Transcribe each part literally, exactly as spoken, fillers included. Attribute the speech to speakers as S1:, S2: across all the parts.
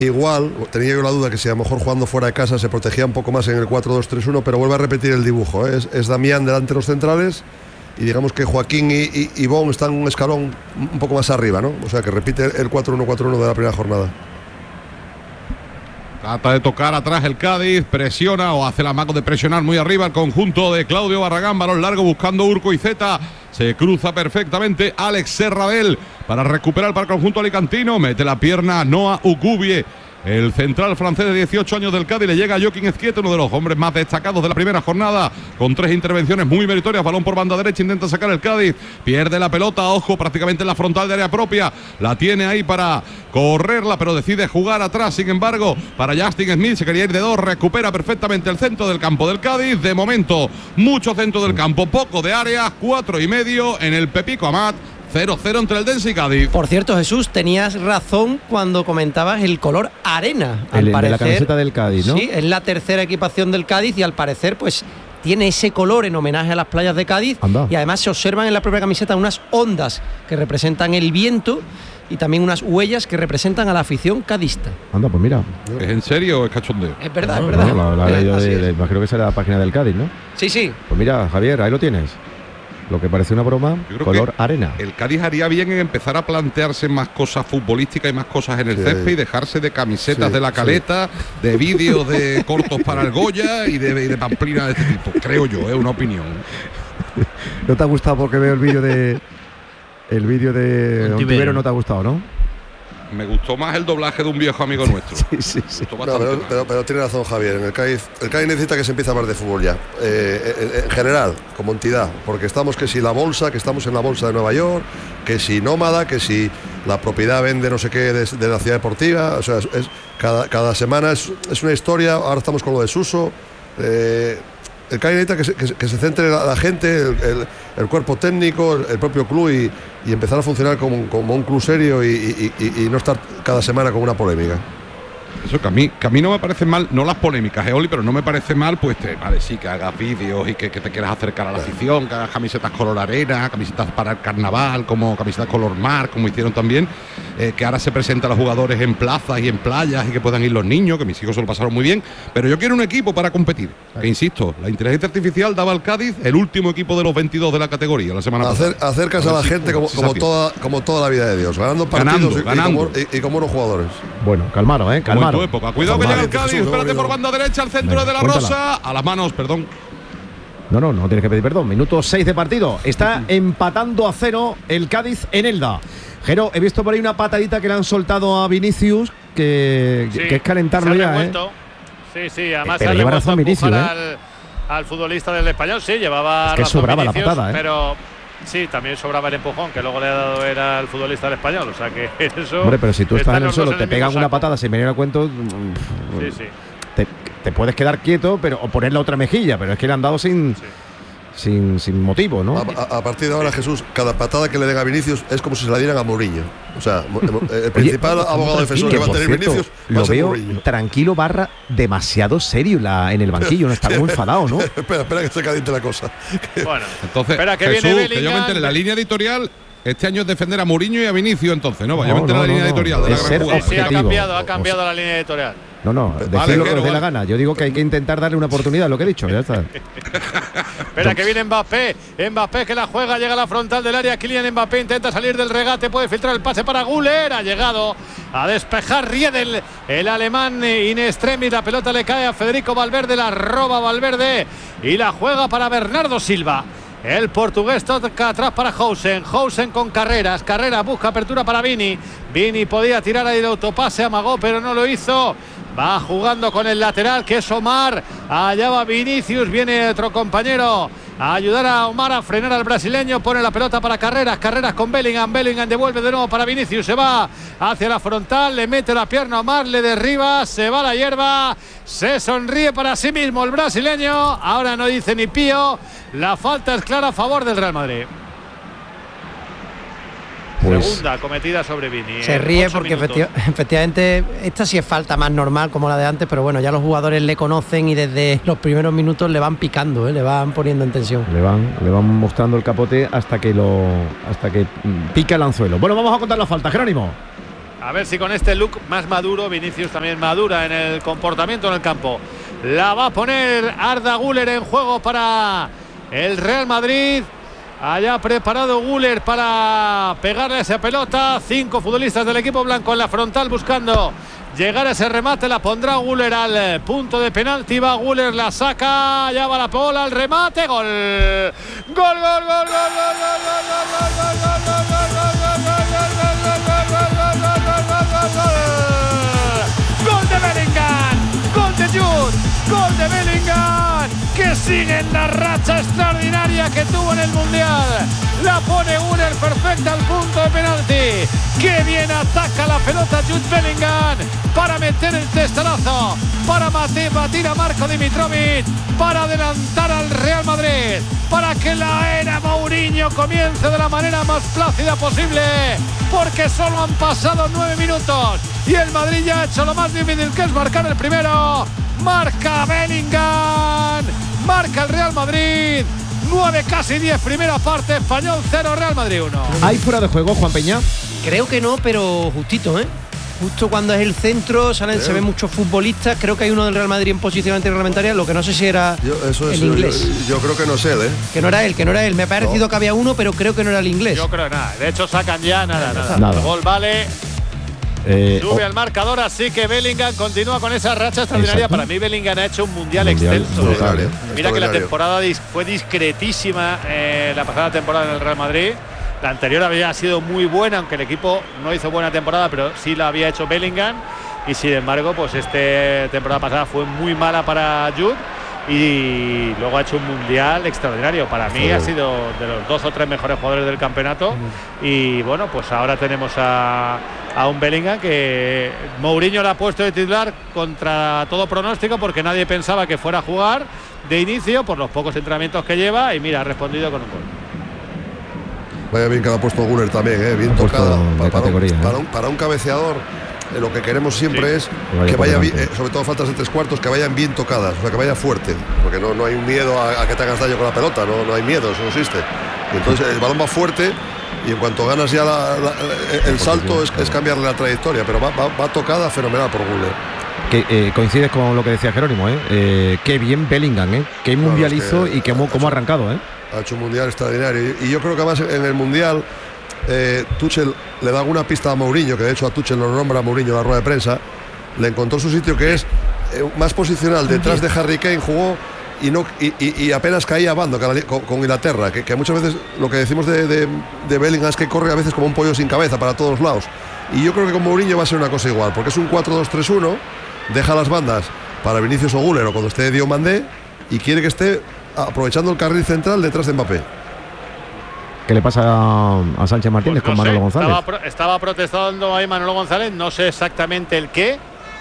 S1: Igual, tenía yo la duda que si a lo mejor jugando fuera de casa se protegía un poco más en el cuatro dos tres uno, pero vuelve a repetir el dibujo, ¿eh? es, es Damián delante de los centrales y digamos que Joaquín y, y, y Bon están un escalón un poco más arriba, ¿no? O sea que repite el cuatro uno cuatro uno de la primera jornada.
S2: Trata de tocar atrás el Cádiz, presiona o hace la amago de presionar muy arriba el conjunto de Claudio Barragán, balón largo buscando Urco y Zeta, se cruza perfectamente Alex Serradell para recuperar para el conjunto alicantino, mete la pierna Noah Ugubie, el central francés de dieciocho años del Cádiz, le llega a Joaquín Ezquieto, uno de los hombres más destacados de la primera jornada, con tres intervenciones muy meritorias, balón por banda derecha, intenta sacar el Cádiz, pierde la pelota, ojo, prácticamente en la frontal de área propia, la tiene ahí para correrla, pero decide jugar atrás, sin embargo, para Justin Smith, se quería ir de dos, recupera perfectamente el centro del campo del Cádiz, de momento, mucho centro del campo, poco de área, cuatro y medio en el Pepico Amat, cero cero entre el Dense y Cádiz.
S3: Por cierto, Jesús, tenías razón cuando comentabas el color arena.
S4: Al el,
S3: parecer,
S4: de la camiseta del Cádiz, ¿no?
S3: Sí, es la tercera equipación del Cádiz y al parecer, pues, tiene ese color en homenaje a las playas de Cádiz.
S4: Anda.
S3: Y además se observan en la propia camiseta unas ondas que representan el viento y también unas huellas que representan a la afición cadista.
S4: Anda, pues mira.
S2: ¿Es en serio o es cachondeo?
S3: Es verdad,
S4: no,
S3: es verdad.
S4: No, la, la,
S3: Eh,
S4: la,
S3: así
S4: de, de,
S3: es.
S4: imagino que será la página del Cádiz, ¿no?
S3: Sí, sí.
S4: Pues mira, Javier, ahí lo tienes. Lo que parece una broma, color arena.
S2: El Cádiz haría bien en empezar a plantearse más cosas futbolísticas y más cosas en el
S1: Sí.
S2: césped y dejarse de camisetas
S1: Sí,
S2: de la Caleta, sí. de vídeos de cortos para el Goya y de, de pamplina de este tipo. Creo yo, es una opinión.
S4: ¿No te ha gustado porque veo el vídeo de el vídeo de Ontivero? No te ha gustado, ¿no?
S2: Me gustó más el doblaje de un viejo amigo nuestro.
S4: Sí, sí, sí.
S1: No, pero, pero, pero tiene razón Javier, en el Cádiz, el Cádiz necesita que se empiece a hablar de fútbol ya, eh, en, en general, como entidad, porque estamos que si la bolsa, que estamos en la bolsa de Nueva York, que si Nómada, que si la propiedad vende no sé qué de, de la ciudad deportiva, o sea, es, es, cada, cada semana es, es una historia, ahora estamos con lo de Suso, eh, el Cádiz necesita que se, que, que se centre la, la gente, el, el, el cuerpo técnico, el, el propio club y, y empezar a funcionar como, como un club serio y, y, y, y no estar cada semana con una polémica.
S2: Eso que a mí, que a mí no me parecen mal, no las polémicas, Eoli, pero no me parece mal, pues te, vale, sí, que hagas vídeos y que, que te quieras acercar a la afición, que hagas camisetas color arena, camisetas para el carnaval, como camisetas color mar, como hicieron también, eh, que ahora se presentan los jugadores en plazas y en playas y que puedan ir los niños, que mis hijos se lo pasaron muy bien, pero yo quiero un equipo para competir, que insisto, la inteligencia artificial daba al Cádiz el último equipo de los veintidós de la categoría la semana
S1: Acer,
S2: pasada.
S1: Acercas a, a la
S2: si,
S1: gente como,
S2: si
S1: como, toda, como toda la vida de Dios, ganando partidos
S2: ganando,
S1: y, ganando. Y, como, y, y como unos jugadores.
S4: Bueno, calmaros, eh, calmaros.
S2: Como en tu época. Cuidado que llega el Cádiz, espérate por banda derecha, al centro Venga, de la cuéntala. Rosa, a las manos, perdón.
S4: No, no, no tienes que pedir perdón. Minuto seis de partido. Está empatando a cero el Cádiz en Elda. Jero, he visto por ahí una patadita que le han soltado a Vinicius, que, sí, que es calentarlo ya, ¿eh?
S5: Sí, sí, además
S4: pero lleva razón Vinicius, ¿eh?
S5: Al, al futbolista del Español, sí, llevaba
S4: es que
S5: razón
S4: sobraba
S5: Vinicius,
S4: la patada, ¿eh?
S5: Pero sí, también sobraba el empujón que luego le ha dado era al futbolista del Español, o sea que eso.
S4: Hombre, pero si tú estás en el suelo, te pegan una patada sin venir a cuento.
S5: Sí, sí.
S4: Te, te puedes quedar quieto, pero o poner la otra mejilla, pero es que le han dado sin, sí. sin, sin motivo, ¿no?
S1: A, a, a partir de ahora, Jesús, cada patada que le den a Vinicius es como si se la dieran a Mourinho. O sea, el principal Oye, abogado defensor que va a tener cierto, Vinicius
S4: lo veo
S1: Mourinho.
S4: Tranquilo barra demasiado serio la, en el banquillo, no está muy enfadado, ¿no?
S1: espera, espera que esté caliente la cosa.
S5: Bueno,
S2: entonces,
S5: espera que
S2: Jesús,
S5: viene
S2: que yo me enteré, la línea editorial este año es defender a Mourinho y a Vinicius, entonces, ¿no? Vaya,
S4: no,
S2: me enteré
S4: no,
S2: la línea
S4: no,
S2: editorial de la gran jugada.
S5: Sí, ha cambiado, ha cambiado la línea editorial.
S4: No, no, decir
S2: vale,
S4: lo que
S2: pero,
S4: os dé
S2: vale.
S4: la gana. Yo digo que hay que intentar darle una oportunidad, lo que he dicho, ya está.
S5: Espera que viene Mbappé, Mbappé que la juega, llega a la frontal del área, Kylian Mbappé intenta salir del regate, puede filtrar el pase para Güler, ha llegado a despejar Riedel, el alemán in extremis, la pelota le cae a Federico Valverde, la roba Valverde y la juega para Bernardo Silva. El portugués toca atrás para Housen. Housen con Carreras. Carreras busca apertura para Vini. Vini podía tirar ahí el autopase, amagó, pero no lo hizo. Va jugando con el lateral que es Omar. Allá va Vinicius. Viene otro compañero a ayudar a Omar a frenar al brasileño. Pone la pelota para Carreras. Carreras con Bellingham. Bellingham devuelve de nuevo para Vinicius. Se va hacia la frontal. Le mete la pierna a Omar. Le derriba. Se va a la hierba. Se sonríe para sí mismo el brasileño. Ahora no dice ni pío. La falta es clara a favor del Real Madrid. Pues segunda cometida sobre Vini.
S3: Se ríe porque efecti efectivamente esta sí es falta más normal como la de antes, pero bueno, ya los jugadores le conocen y desde los primeros minutos le van picando, ¿eh? Le van poniendo en tensión.
S4: Le van, le van mostrando el capote hasta que lo hasta que pica el anzuelo. Bueno, vamos a contar la falta, Jerónimo.
S5: A ver si con este look más maduro, Vinicius también madura en el comportamiento en el campo. La va a poner Arda Güler en juego para el Real Madrid. Allá preparado Güler para pegarle esa pelota. Cinco futbolistas del equipo blanco en la frontal buscando llegar a ese remate. La pondrá Güler al punto de penalti. Va Güler, la saca. Allá va la bola al remate. Gol. Gol, gol, gol, gol, gol, gol, gol, gol, gol, gol de Bellingham. Gol de Jude. Gol de Bellingham, que sigue en la racha extraordinaria que tuvo en el Mundial. La pone Güler perfecta al punto de penalti. Qué bien ataca la pelota Jude Bellingham para meter el testarazo, para batir a Marco Dimitrovic, para adelantar al Real Madrid, para que la era Mourinho comience de la manera más plácida posible, porque solo han pasado nueve minutos y el Madrid ya ha hecho lo más difícil, que es marcar el primero. Marca Bellingham, marca el Real Madrid. nueve, casi diez, primera parte. Español cero, Real Madrid uno.
S4: ¿Hay fuera de juego, Juan Peña?
S3: Creo que no, pero justito, ¿eh? Justo cuando es el centro, salen, se ven muchos futbolistas. Creo que hay uno del Real Madrid en posición antirreglamentaria. Lo que no sé si era
S1: yo, eso es,
S3: el inglés.
S1: Yo, yo creo que no es él, ¿eh?
S3: Que no era él, que no era él. Me ha parecido no. que había uno, pero creo que no era el inglés.
S5: Yo creo nada. De hecho, sacan ya nada, nada.
S4: nada.
S5: El gol vale. Eh, Sube oh. al marcador, así que Bellingham continúa con esa racha extraordinaria. Exacto. Para mí Bellingham ha hecho un mundial, mundial extenso.
S1: Brutal, ¿eh?
S5: Mira que la temporada fue discretísima, eh, la pasada temporada en el Real Madrid. La anterior había sido muy buena, aunque el equipo no hizo buena temporada, pero sí la había hecho Bellingham. Y sin embargo, pues esta temporada pasada fue muy mala para Jude. Y luego ha hecho un mundial extraordinario. Para mí sí. ha sido de los dos o tres mejores jugadores del campeonato. Mm. Y bueno, pues ahora tenemos a, a un Bellingham que Mourinho le ha puesto de titular contra todo pronóstico, porque nadie pensaba que fuera a jugar de inicio por los pocos entrenamientos que lleva. Y mira, ha respondido con un gol.
S1: Vaya bien que lo ha puesto Güler también, ¿eh? Bien tocada. Para, para, un, para, un, para un cabeceador. Lo que queremos siempre sí. es vaya que vaya bien, eh, sobre todo faltas de tres cuartos, que vayan bien tocadas, o sea, que vaya fuerte, porque no, no hay un miedo a, a que te hagas daño con la pelota, no, no hay miedo, eso no existe. Y entonces el balón va fuerte y en cuanto ganas ya la, la, el salto es, es cambiarle la trayectoria, pero va, va, va tocada fenomenal por Güler.
S4: Que eh, coincides con lo que decía Jerónimo, ¿eh? Eh, qué bien Bellingham, ¿eh? Qué mundial hizo y qué, cómo ha arrancado, ¿eh?
S1: Ha hecho un mundial extraordinario y, y yo creo que además en el mundial Eh, Tuchel le da alguna pista a Mourinho, que de hecho a Tuchel lo nombra a Mourinho en la rueda de prensa. Le encontró su sitio, que es eh, más posicional, detrás de Harry Kane jugó y, no, y, y, y apenas caía a bando con, con Inglaterra, que, que muchas veces lo que decimos de, de, de Bellingham es que corre a veces como un pollo sin cabeza para todos lados, y yo creo que con Mourinho va a ser una cosa igual, porque es un cuatro dos tres uno, deja las bandas para Vinicius o Güler o cuando esté Diomandé, y quiere que esté aprovechando el carril central detrás de Mbappé.
S4: ¿Qué le pasa a, a Sánchez Martínez pues no con Manolo sé, González?
S5: Estaba, pro, estaba protestando ahí Manolo González, no sé exactamente el qué.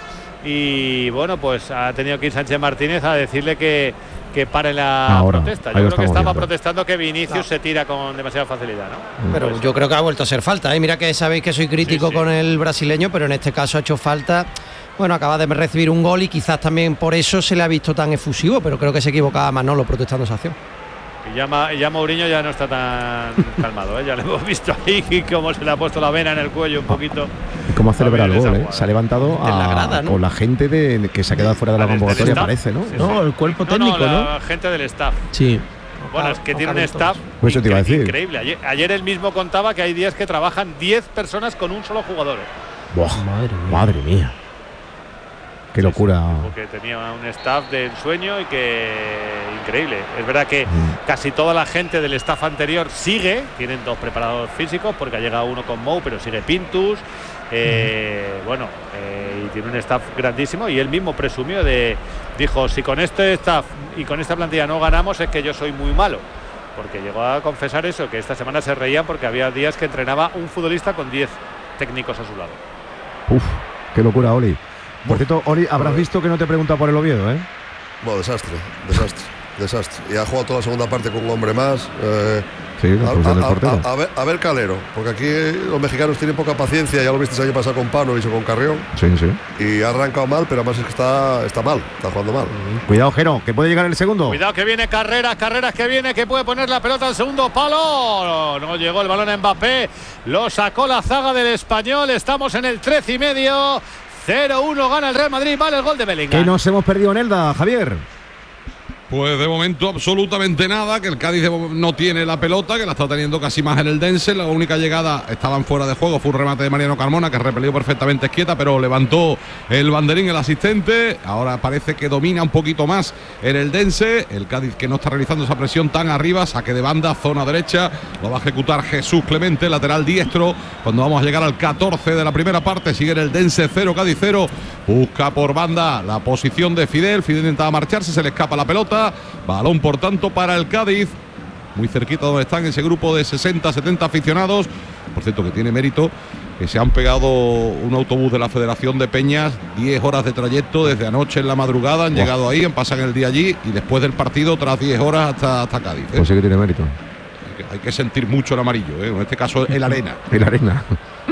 S5: Y bueno, pues ha tenido que ir Sánchez Martínez a decirle que, que pare la Ahora, protesta. Yo creo que estaba viendo. protestando que Vinicius no. se tira con demasiada facilidad, ¿no?
S3: Pero pues, yo creo que ha vuelto a hacer falta, ¿eh? Mira que sabéis que soy crítico sí, sí. con el brasileño, pero en este caso ha hecho falta. Bueno, acaba de recibir un gol y quizás también por eso se le ha visto tan efusivo, pero creo que se equivocaba Manolo protestando esa acción.
S5: Y ya, ya Mourinho ya no está tan calmado, ¿eh? Ya lo hemos visto ahí cómo se le ha puesto la vena en el cuello un poquito.
S4: ¿Cómo ha celebrado el gol? ¿eh? Se ha levantado a, la grada, ¿no? Con la gente de, que se ha quedado fuera de la convocatoria, parece, ¿no?
S3: Sí, no, sí. el cuerpo técnico, ¿no?
S5: No, la ¿no? gente del staff.
S3: Sí.
S5: Bueno, es que tiene un staff
S4: pues eso te iba a decir.
S5: increíble. Ayer, ayer él mismo contaba que hay días que trabajan diez personas con un solo jugador. ¿eh?
S4: Buah, madre mía. Madre mía. Qué locura.
S5: Sí, sí, porque tenía un staff de ensueño y que increíble. Es verdad que mm. casi toda la gente del staff anterior sigue, tienen dos preparadores físicos, porque ha llegado uno con Mou, pero sigue Pintus. Eh, mm. Bueno, eh, y tiene un staff grandísimo, y él mismo presumió de, dijo, si con este staff y con esta plantilla no ganamos es que yo soy muy malo. Porque llegó a confesar eso, que esta semana se reían porque había días que entrenaba un futbolista con diez técnicos a su lado.
S4: Uf, qué locura, Oli. Por cierto, Oli, habrás visto que no te pregunta por el Oviedo, ¿eh?
S1: Bueno, desastre, desastre. desastre. Y ha jugado toda la segunda parte con un hombre más. Eh,
S4: Sí, la expulsión del portero.
S1: A, a, a, ver, a ver Calero, porque aquí los mexicanos tienen poca paciencia, ya lo viste el año pasado con Panovic o con Carrión.
S4: Sí, sí.
S1: Y ha arrancado mal, pero además es que está, está mal, está jugando mal.
S4: Cuidado, Jero, que puede llegar el segundo.
S5: Cuidado que viene Carreras, Carreras que viene, que puede poner la pelota al segundo palo. No llegó el balón a Mbappé, lo sacó la zaga del Español. Estamos en el trece y medio. cero uno gana el Real Madrid, vale el gol de Bellingham.
S4: ¿Qué nos hemos perdido en Elda, Javier?
S2: Pues de momento absolutamente nada, que el Cádiz no tiene la pelota, que la está teniendo casi más en el Dense. La única llegada estaban fuera de juego, fue un remate de Mariano Carmona que repelió perfectamente Esquieta, pero levantó el banderín el asistente. Ahora parece que domina un poquito más en el Dense. El Cádiz que no está realizando esa presión tan arriba, saque de banda, zona derecha, lo va a ejecutar Jesús Clemente, lateral diestro. Cuando vamos a llegar al catorce de la primera parte, sigue en el Dense cero, Cádiz cero. Busca por banda la posición de Fidel, Fidel intentaba marcharse, se le escapa la pelota. Balón por tanto para el Cádiz, muy cerquita donde están ese grupo de sesenta, setenta aficionados. Por cierto que tiene mérito que se han pegado un autobús de la Federación de Peñas, diez horas de trayecto desde anoche en la madrugada, han wow. llegado ahí, han pasado el día allí y después del partido otras diez horas hasta, hasta Cádiz. ¿eh?
S4: Pues sí que tiene mérito.
S2: Hay que, hay que sentir mucho el amarillo, ¿eh? En este caso el arena.
S4: El arena.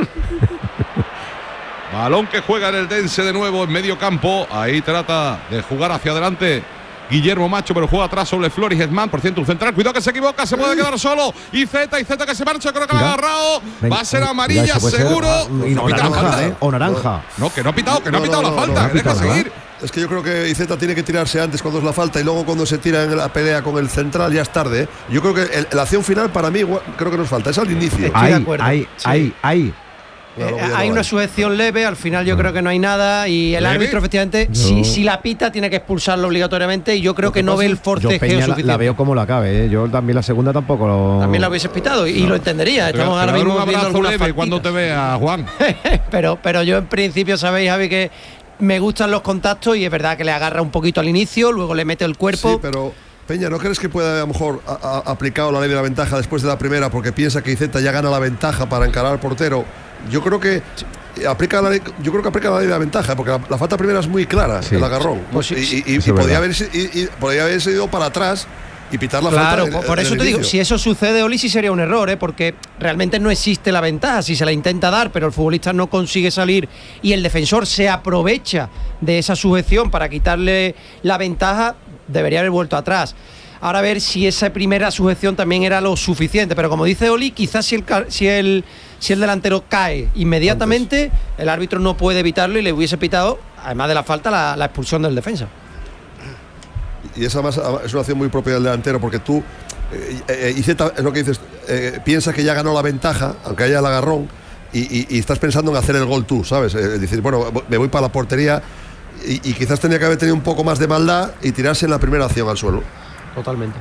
S2: Balón que juega en el Dense de nuevo en medio campo, ahí trata de jugar hacia adelante Guillermo Macho, pero juega atrás sobre Floris Edman, por ciento un central, cuidado que se equivoca, se puede quedar solo, y Z, y Z que se marcha, creo que lo ha agarrado, venga, va a ser amarilla venga, seguro,
S4: ser, no, o, naranja, ¿eh? o naranja,
S2: no, que no ha pitado, que no, no ha pitado no, no, la falta, no, no, que deja seguir.
S1: Es que yo creo que Iceta tiene que tirarse antes cuando es la falta y luego cuando se tira en la pelea con el central ya es tarde. ¿eh? Yo creo que el, la acción final para mí creo que nos falta, es al inicio.
S3: Estoy de acuerdo.
S4: Ahí, sí. ahí, ahí.
S3: Eh, hay una sujeción leve, al final yo no. creo que no hay nada y el ¿Leve? árbitro efectivamente si, si la pita tiene que expulsarlo obligatoriamente y yo creo que, que no ve el forcejeo suficiente.
S4: La, la veo como la cabe, ¿eh? Yo también la segunda tampoco lo...
S3: También la hubiese pitado y, no. y lo entendería. Estamos pero, ahora
S2: pero
S3: mismo
S2: un
S3: viendo alguna
S2: leve cuando te vea, Juan.
S3: pero, pero yo en principio sabéis, Javi, que me gustan los contactos y es verdad que le agarra un poquito al inicio, luego le mete el cuerpo.
S1: Sí, pero Peña, ¿no crees que puede a lo mejor ha, ha aplicado la ley de la ventaja después de la primera porque piensa que Iceta ya gana la ventaja para encarar al portero? Yo creo que aplica la ley, yo creo que aplica la ley de la ventaja porque la, la falta primera es muy clara, sí. el agarrón. Pues sí, y, y, y, y podía haber y, y podía haberse ido para atrás y pitar la
S3: claro,
S1: falta.
S3: Claro, por eso te inicio. digo, si eso sucede, Oli, sí sería un error, ¿eh? Porque realmente no existe la ventaja. Si se la intenta dar, pero el futbolista no consigue salir y el defensor se aprovecha de esa sujeción para quitarle la ventaja, debería haber vuelto atrás. Ahora a ver si esa primera sujeción también era lo suficiente, pero como dice Oli, quizás si el, si el, si el delantero cae inmediatamente, antes. El árbitro no puede evitarlo y le hubiese pitado, además de la falta, la, la expulsión del defensa.
S1: Y esa más es una acción muy propia del delantero, porque tú, eh, eh, y Z, es lo que dices, eh, piensa que ya ganó la ventaja, aunque haya el agarrón, y, y, y estás pensando en hacer el gol tú, ¿sabes? Eh, dices, bueno, me voy para la portería, y, y quizás tenía que haber tenido un poco más de maldad y tirarse en la primera acción al suelo.
S3: Totalmente.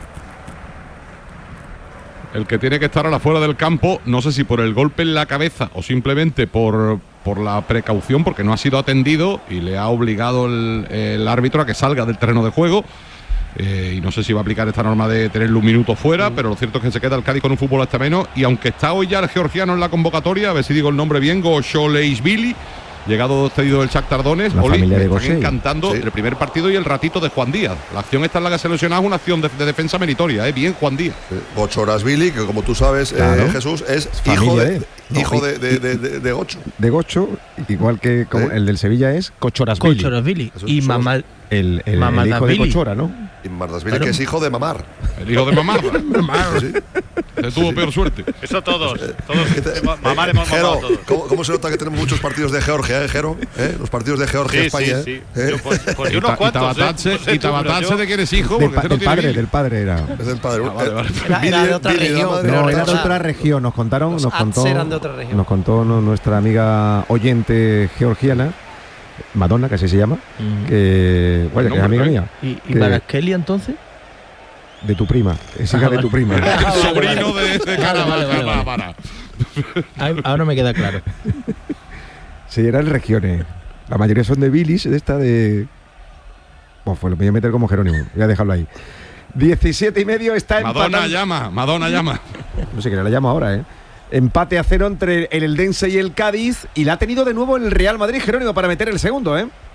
S2: El que tiene que estar a la fuera del campo, no sé si por el golpe en la cabeza o simplemente por, por la precaución, porque no ha sido atendido y le ha obligado el, el árbitro a que salga del terreno de juego. Eh, y no sé si va a aplicar esta norma de tenerle un minuto fuera, mm. pero lo cierto es que se queda el Cádiz con un fútbol hasta menos. Y aunque está hoy ya el georgiano en la convocatoria, a ver si digo el nombre bien, Gosholeishvili, llegado cedido del Shakhtar Donetsk,
S4: la
S2: Oli,
S4: familia
S2: me
S4: de
S2: están encantando sí. el primer partido y el ratito de Juan Díaz. La acción esta en la que se lesionaba es una acción de, de defensa meritoria, ¿eh? Bien Juan Díaz. Sí.
S1: Gosholeishvili, que como tú sabes, claro. eh, Jesús, es hijo de, de no, hijo de, de, de, de, de Gocho.
S4: De Gocho, igual que como ¿Eh? el del Sevilla es Kochorashvili.
S6: Kochorashvili. Y mamá
S4: el, el, el hijo de Kochora, ¿no?
S1: Y Mardashvili, que es hijo de Mamar.
S2: El hijo de Mamar. sí. Se tuvo sí. peor suerte.
S5: Eso todos. todos Mamar hemos mamado todos.
S1: ¿cómo, ¿Cómo se nota que tenemos muchos partidos de Georgia, eh, Jero? ¿Eh? Los partidos de Georgia,
S5: sí,
S1: España.
S5: Sí, sí.
S1: ¿eh?
S5: Yo, pues, pues y unos cuantos.
S2: Y Tabatatse, ¿de quién es hijo?
S4: Del, pa del padre, del padre era.
S1: Es del padre.
S3: Ah, vale, vale. Era, era de otra Billy, región.
S4: No, era de otra región. Nos contaron, nos contó,
S3: eran de otra región.
S4: Nos contó nuestra amiga oyente georgiana, Madonna, que así se llama, mm. que, bueno, que es amiga mía.
S6: ¿Y, y Baraskeli entonces?
S4: De tu prima, es hija de tu prima.
S2: El sobrino de, de Carabana.
S6: Ahora me queda claro.
S4: Sí, eran regiones. La mayoría son de bilis, de esta de... Bueno, pues lo voy a meter como Jerónimo, voy a dejarlo ahí. diecisiete y medio está en
S2: Madonna empatando. llama, Madonna llama.
S4: No sé qué la llama ahora, ¿eh? Empate a cero entre el Eldense y el Cádiz, y la ha tenido de nuevo en el Real Madrid, Jerónimo, para meter el segundo, ¿eh?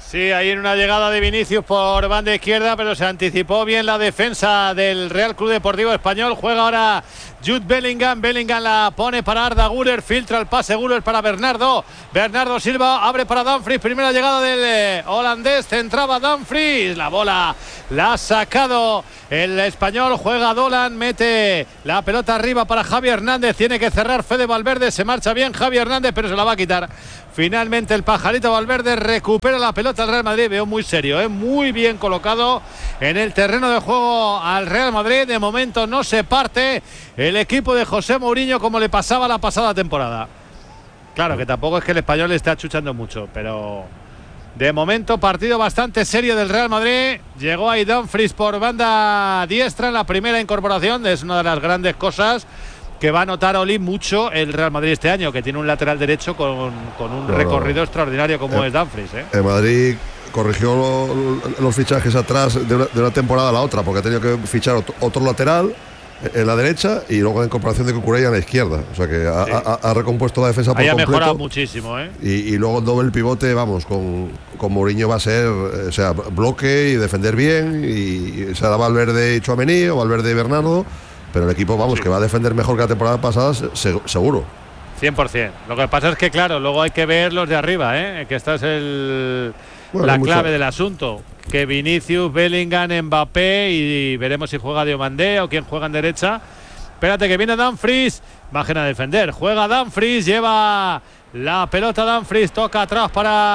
S5: Sí, ahí en una llegada de Vinicius por banda izquierda, pero se anticipó bien la defensa del Real Club Deportivo Español. Juega ahora Jude Bellingham. Bellingham la pone para Arda Güler. Filtra el pase Güler para Bernardo. Bernardo Silva abre para Dumfries. Primera llegada del eh, holandés. Centraba Dumfries. La bola la ha sacado el español. Juega Dolan. Mete la pelota arriba para Javi Hernández. Tiene que cerrar Fede Valverde. Se marcha bien Javi Hernández, pero se la va a quitar. Finalmente el pajarito Valverde recupera la pelota al Real Madrid. Veo muy serio, ¿eh? Muy bien colocado en el terreno de juego al Real Madrid. De momento no se parte el equipo de José Mourinho como le pasaba la pasada temporada. Claro que tampoco es que el español le esté achuchando mucho, pero de momento partido bastante serio del Real Madrid. Llegó ahí Dumfries por banda diestra en la primera incorporación. Es una de las grandes cosas que va a notar Oli mucho el Real Madrid este año, que tiene un lateral derecho con, con un no, recorrido no. extraordinario como eh, es Dumfries. ¿eh?
S1: El Madrid corrigió lo, los fichajes atrás de una, de una temporada a la otra, porque ha tenido que fichar otro, otro lateral en la derecha y luego la incorporación de Cucurella en la izquierda. O sea que ha, sí. ha, ha recompuesto la defensa por
S5: Ahí
S1: completo.
S5: Ha mejorado muchísimo. ¿eh?
S1: Y, y luego el doble pivote, vamos, con, con Mourinho va a ser, o sea, bloque y defender bien. Y, y será Valverde y Tchouaméni o Valverde y Bernardo. Pero el equipo, vamos, sí. que va a defender mejor que la temporada pasada, se, seguro.
S5: cien por ciento. Lo que pasa es que, claro, luego hay que ver los de arriba, ¿eh? Que esta es el, bueno, la clave mucho. del asunto. Que Vinicius, Bellingham, Mbappé y veremos si juega Diomandé o quién juega en derecha. Espérate que viene Dumfries, bajen a defender. Juega Dumfries, lleva la pelota Dumfries, toca atrás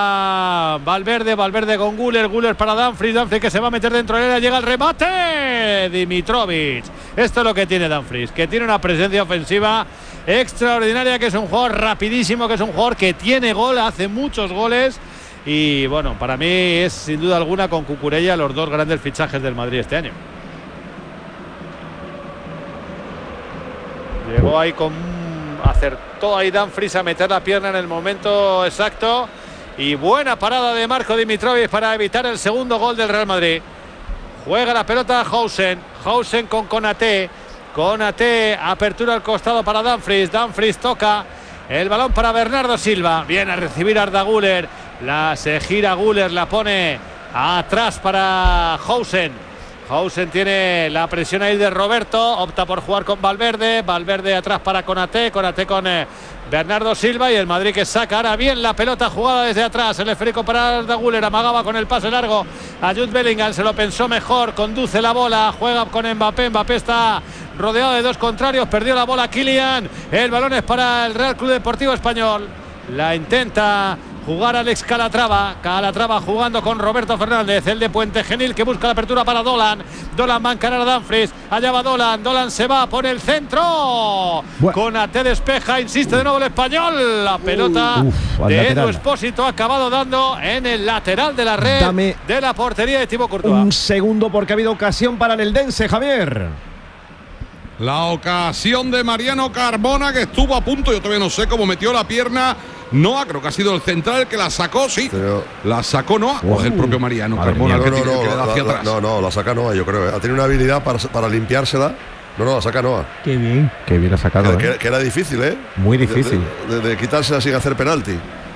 S5: para Valverde, Valverde con Güler, Güler para Dumfries, Dumfries que se va a meter dentro de él, llega el remate, Dimitrovic. Esto es lo que tiene Dumfries, que tiene una presencia ofensiva extraordinaria, que es un jugador rapidísimo, que es un jugador que tiene gol, hace muchos goles. Y bueno, para mí es sin duda alguna con Cucurella los dos grandes fichajes del Madrid este año. Llegó ahí con... acertó ahí Dumfries a meter la pierna en el momento exacto. Y buena parada de Marco Dimitrovic para evitar el segundo gol del Real Madrid. Juega la pelota Hausen. Hausen con Konaté. Konaté, apertura al costado para Dumfries. Dumfries toca el balón para Bernardo Silva. Viene a recibir Arda Güler. La se gira Güler, la pone atrás para Hausen. Hausen tiene la presión ahí de Roberto, opta por jugar con Valverde, Valverde atrás para Konaté, Konaté con eh, Bernardo Silva y el Madrid que saca ahora bien la pelota jugada desde atrás, el esférico para Arda Güler, amagaba con el pase largo a Jude Bellingham, se lo pensó mejor, conduce la bola, juega con Mbappé, Mbappé está rodeado de dos contrarios, perdió la bola Kylian, el balón es para el Real Club Deportivo Español, la intenta jugar Alex Calatrava, Calatrava jugando con Roberto Fernández, el de Puente Genil que busca la apertura para Dolan, Dolan va a encarar a Dumfries, allá va Dolan, Dolan se va por el centro, bueno. Konaté despeja, insiste de nuevo el español, la pelota Uf, de Edu Expósito ha acabado dando en el lateral de la red Dame de la portería de Thibaut Courtois.
S4: Un segundo porque ha habido ocasión para el eldense, Javier.
S2: La ocasión de Mariano Carmona que estuvo a punto, yo todavía no sé cómo metió la pierna Noah, creo que ha sido el central el que la sacó, sí. Pero la sacó Noah, uh, o es el propio Mariano Carmona
S1: no,
S2: el que,
S1: no,
S2: tiene,
S1: no,
S2: que le da hacia
S1: la,
S2: atrás.
S1: No, no, la saca Noah, yo creo. Ha tenido una habilidad para, para limpiársela. No, no, la saca Noah.
S6: Qué bien.
S4: Qué bien ha sacado.
S1: Que,
S4: ¿eh?
S1: que, que era difícil, ¿eh?
S4: Muy difícil.
S1: De, de, de, de quitársela sin hacer penalti.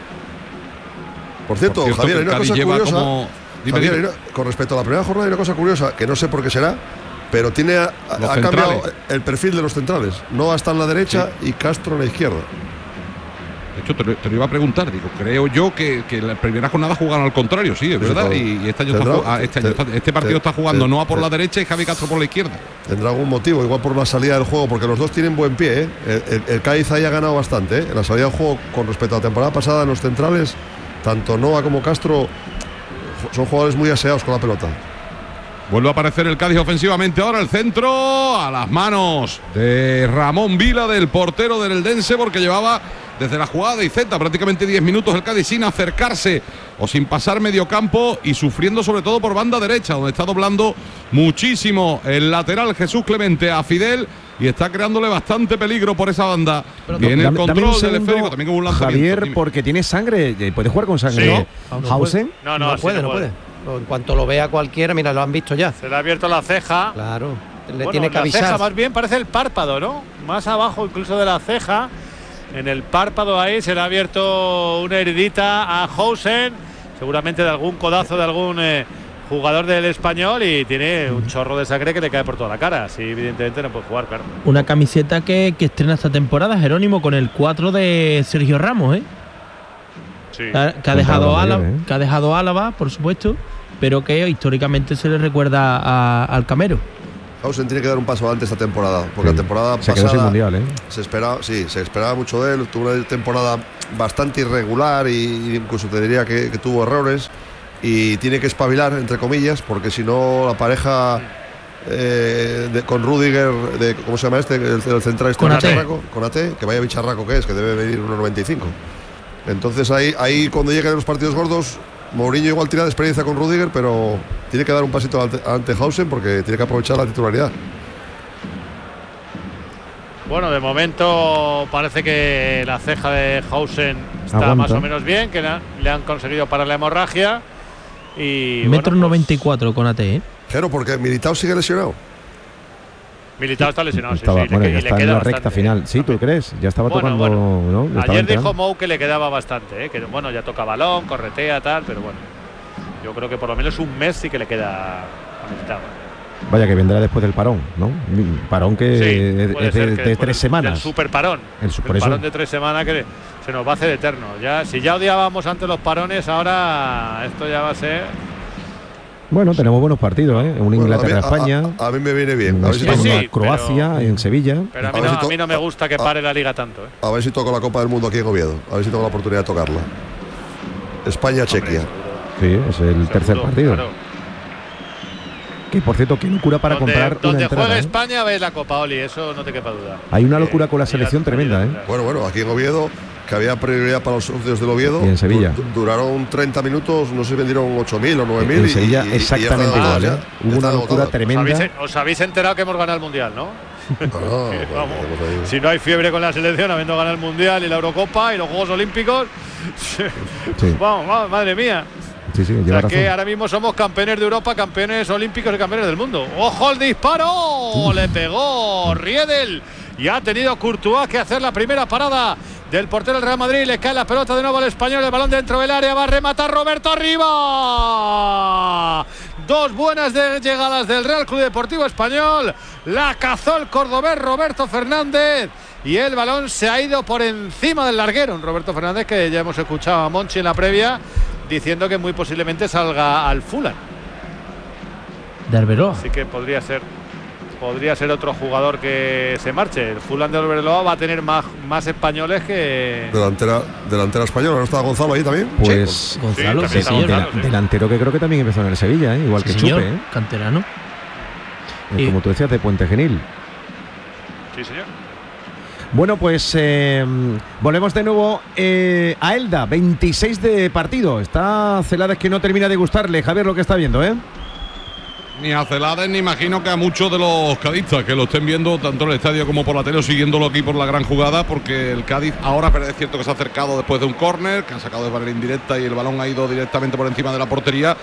S1: Por cierto, por cierto Javier, hay una cosa curiosa. Como... Dime, Javier, dime. Una, con respecto a la primera jornada, hay una cosa curiosa que no sé por qué será. Pero tiene ha, ha cambiado el perfil de los centrales. Noah está en la derecha sí. y Castro en la izquierda.
S2: De hecho, te lo, te lo iba a preguntar. Digo, creo yo que, que la primera jornada jugaron al contrario, sí, es verdad. Y, y este, año está, este, año está, este partido está jugando Noah por la derecha y Javi Castro por la izquierda.
S1: Tendrá algún motivo, igual por la salida del juego, porque los dos tienen buen pie. ¿eh? El, el, el Cádiz ahí ha ganado bastante. ¿eh? En la salida del juego, con respecto a la temporada pasada, en los centrales, tanto Noah como Castro son jugadores muy aseados con la pelota.
S2: Vuelve a aparecer el Cádiz ofensivamente. Ahora el centro a las manos de Ramón Vila, del portero del eldense, porque llevaba desde la jugada de Iceta prácticamente diez minutos el Cádiz sin acercarse o sin pasar medio campo y sufriendo sobre todo por banda derecha, donde está doblando muchísimo el lateral Jesús Clemente a Fidel y está creándole bastante peligro por esa banda.
S4: Pero
S2: Viene
S4: dame,
S2: el control del esférico, también como un lanzamiento.
S4: Javier,
S2: dime.
S4: Porque tiene sangre, puede jugar con sangre,
S5: sí.
S4: ¿no? ¿Hausen?
S5: No, no,
S3: no puede,
S5: no
S3: no
S5: puede.
S3: puede. En cuanto lo vea cualquiera, mira, lo han visto ya.
S5: Se le ha abierto la ceja.
S3: Claro, le
S5: bueno,
S3: tiene que avisar.
S5: La ceja más bien parece el párpado, ¿no? Más abajo incluso de la ceja. En el párpado ahí se le ha abierto una heridita a Hausen. seguramente de algún codazo de algún eh, jugador del Español, y tiene un chorro de sangre que le cae por toda la cara. Así evidentemente no puede jugar, claro.
S6: Una camiseta que, que estrena esta temporada, Jerónimo, con el cuatro de Sergio Ramos, ¿eh?
S5: Sí.
S6: Que ha, que ha dejado Álava, ¿eh? que ha dejado Álava, por supuesto, pero que históricamente se le recuerda a, al Camero.
S1: Hausen tiene que dar un paso adelante esta temporada, porque sí. la temporada
S4: se
S1: pasada
S4: quedó sin mundial, ¿eh?
S1: se esperaba, sí, se esperaba mucho de él. Tuvo una temporada bastante irregular y incluso te diría que, que tuvo errores, y tiene que espabilar, entre comillas, porque si no la pareja eh, de, con Rudiger, de, ¿cómo se llama este? El, el central este,
S6: Konaté.
S1: Konaté, que vaya bicharraco que es, que debe medir uno noventa y cinco. Entonces ahí, ahí cuando lleguen los partidos gordos, Mourinho igual tiene de experiencia con Rudiger, pero tiene que dar un pasito ante, ante Hausen, porque tiene que aprovechar la titularidad.
S5: Bueno, de momento parece que la ceja de Hausen está
S4: Aguanta.
S5: más o menos bien, que le han conseguido parar la hemorragia. Y
S6: Metro
S5: bueno,
S6: noventa y cuatro con A T, ¿eh?
S1: Pero porque Militao sigue lesionado.
S5: Militao está lesionado,
S4: Estaba,
S5: sí, sí,
S4: bueno,
S5: le,
S4: ya
S5: y le
S4: está en
S5: queda
S4: la
S5: bastante,
S4: recta final. ¿Sí,
S5: también.
S4: tú crees? Ya estaba
S5: Bueno,
S4: tocando,
S5: bueno.
S4: ¿no? Le estaba
S5: Ayer dijo
S4: entrando.
S5: Mou que le quedaba bastante, ¿eh? Que bueno, ya toca balón, corretea, tal, pero bueno, yo creo que por lo menos un mes sí que le queda a Militao.
S4: Vaya, que vendrá después del parón, ¿no? Parón que
S5: Sí,
S4: es
S5: puede
S4: es
S5: ser
S4: de,
S5: que
S4: de
S5: después
S4: tres
S5: del-
S4: semanas.
S5: del super parón.
S4: El su-
S5: El
S4: por eso.
S5: parón de tres semanas que se nos va a hacer eterno. Ya, si ya odiábamos antes los parones, ahora esto ya va a ser.
S4: Bueno, tenemos buenos partidos, ¿eh? Un
S1: Bueno,
S4: Inglaterra-España.
S1: a, mí, a, a mí me viene bien. A ver si
S5: Sí,
S1: toco,
S5: sí.
S4: Croacia,
S5: pero-
S4: en Sevilla.
S5: Pero a mí,
S1: A
S5: no,
S1: ver si
S5: a mí
S1: to-
S5: no me gusta que
S1: a-
S5: pare la liga tanto, ¿eh?
S1: a ver si toco la Copa del Mundo aquí en Oviedo. A ver si tengo la oportunidad de tocarla. España-Chequia.
S4: Sí, es el tercer
S5: Seguro,
S4: partido.
S5: claro.
S4: Que por cierto, qué locura para
S5: donde,
S4: comprar
S5: donde
S4: una entrada.
S5: juegue
S4: ¿eh?
S5: España ves la Copa, Oli, eso no te quepa duda.
S4: Hay una locura con la
S5: Y
S4: selección
S5: la-
S4: tremenda, ¿eh?
S1: Bueno, bueno, aquí en Oviedo, que había prioridad para los socios del Oviedo.
S4: Y en Sevilla.
S1: du- Duraron treinta minutos, no sé si vendieron ocho mil o nueve mil.
S4: En
S1: y-
S4: Sevilla
S1: y- y-
S4: exactamente
S1: y ya
S4: igual,
S1: están
S4: ¿eh?
S1: agotadas ya.
S4: Hubo una
S1: Están
S4: locura
S1: agotadas.
S5: ¿Os
S4: tremenda.
S5: habéis, os habéis enterado que hemos ganado el Mundial, ¿no?
S1: No, no,
S5: Que,
S1: no,
S5: vamos,
S1: no, no, no.
S5: si no hay fiebre con la selección, habiendo ganado el Mundial y la Eurocopa y los Juegos Olímpicos,
S4: Sí.
S5: vamos, vamos, madre mía.
S4: Sí, sí,
S5: O
S4: lleva
S5: sea que
S4: razón.
S5: ahora mismo somos campeones de Europa, campeones olímpicos y campeones del mundo. ¡Ojo el disparo! Le pegó Riedel y ha tenido Courtois que hacer la primera parada del portero del Real Madrid. Le cae la pelota de nuevo al español, el balón dentro del área, va a rematar Roberto arriba. Dos buenas de llegadas del Real Club Deportivo Español. La cazó el cordobés Roberto Fernández y el balón se ha ido por encima del larguero. Un Roberto Fernández que ya hemos escuchado a Monchi en la previa diciendo que muy posiblemente salga al Fulham.
S6: De Arbeloa.
S5: Así que podría ser podría ser otro jugador que se marche. El Fulham de Arbeloa va a tener más, más españoles que
S1: Delantera, delantera española. ¿No está Gonzalo ahí también?
S4: Pues
S6: Gonzalo,
S5: Sí,
S6: sí,
S5: también está
S6: señor.
S5: Gonzalo.
S4: dela- delantero que creo que también empezó en el Sevilla, ¿eh? Igual
S6: Sí,
S4: que
S6: señor,
S4: Chupe, ¿eh?
S6: canterano.
S4: Eh,
S6: Y-
S4: Como tú decías, de Puente Genil.
S5: Sí, señor.
S4: Bueno, pues eh, volvemos de nuevo eh, a Elda, veintiséis de partido. Está Celades que no termina de gustarle, Javier, lo que está viendo, ¿eh?
S2: Ni a Celades, ni imagino que a muchos de los cadistas que lo estén viendo tanto en el estadio como por la tele o siguiéndolo aquí por la gran jugada, porque el Cádiz ahora pero es cierto que se ha acercado después de un córner, que han sacado de manera indirecta y el balón ha ido directamente por encima de la portería,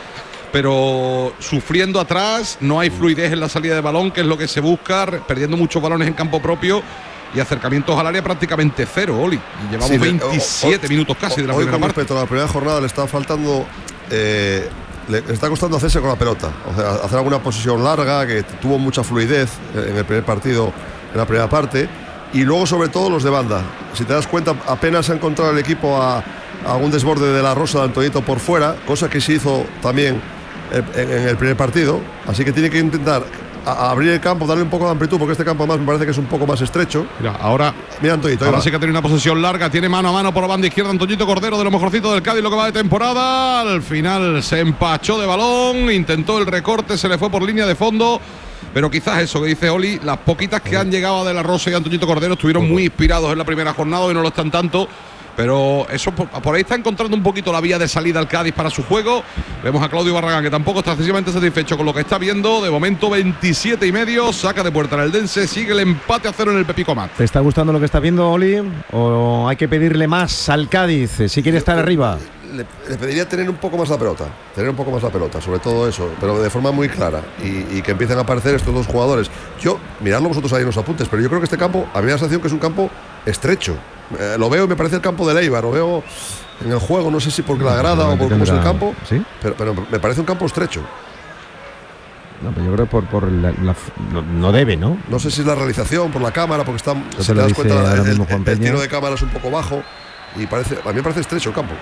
S2: pero sufriendo atrás, no hay fluidez en la salida de balón, que es lo que se busca, perdiendo muchos balones en campo propio y acercamientos al área prácticamente cero, Oli. Y llevamos
S1: Sí, de-
S2: veintisiete
S1: hoy-
S2: minutos casi de la
S1: hoy
S2: primera
S1: con
S2: parte.
S1: respecto a la primera jornada le está faltando, eh, le le está costando hacerse con la pelota, o sea, hacer alguna posición larga, que tuvo mucha fluidez en el primer partido, en la primera parte, y luego sobre todo los de banda. Si te das cuenta, apenas ha encontrado el equipo a, a algún desborde de la Rosa de Antoñito por fuera, cosa que se hizo también en, en el primer partido, así que tiene que intentar a, a abrir el campo, darle un poco de amplitud, porque este campo además me parece que es un poco más estrecho.
S2: Mira, ahora
S1: Mira Antoñito, ahí
S2: Ahora
S1: va.
S2: sí que tiene una posesión larga, tiene mano a mano por la banda izquierda Antoñito Cordero, de lo mejorcito del Cádiz, lo que va de temporada. Al final se empachó de balón, intentó el recorte, se le fue por línea de fondo. Pero quizás eso que dice Oli, las poquitas que han llegado de la Rosa y Antoñito Cordero estuvieron muy inspirados en la primera jornada y no lo están tanto. Pero eso por, por ahí está encontrando un poquito la vía de salida al Cádiz para su juego. Vemos a Claudio Barragán, que tampoco está excesivamente satisfecho con lo que está viendo. De momento veintisiete y medio, saca de puerta el Eldense, sigue el empate a cero en el Pepico Mat.
S4: ¿Te está gustando lo que está viendo, Oli? ¿O hay que pedirle más al Cádiz eh, si quiere estar arriba?
S1: Le, le pediría tener un poco más la pelota, tener un poco más la pelota, sobre todo eso, pero de forma muy clara y, y que empiecen a aparecer estos dos jugadores. Yo, miradlo vosotros ahí en los apuntes, pero yo creo que este campo, a mí me da la sensación que es un campo estrecho. Eh, lo veo y me parece el campo de Eibar, lo veo en el juego, no sé si por la grada o por cómo es el campo,
S4: ¿sí?
S1: pero, pero me parece un campo estrecho.
S4: No, pero yo creo que por, por la, la, no, no debe, ¿no?
S1: No sé si es la realización, por la cámara, porque está,
S4: Eso
S1: si
S4: te
S1: te
S4: lo
S1: das
S4: dice
S1: cuenta,
S4: ahora
S1: el,
S4: mismo
S1: el-
S4: Juan
S1: el
S4: Peña.
S1: tiro de cámara es un poco bajo y parece, a mí me parece estrecho el campo.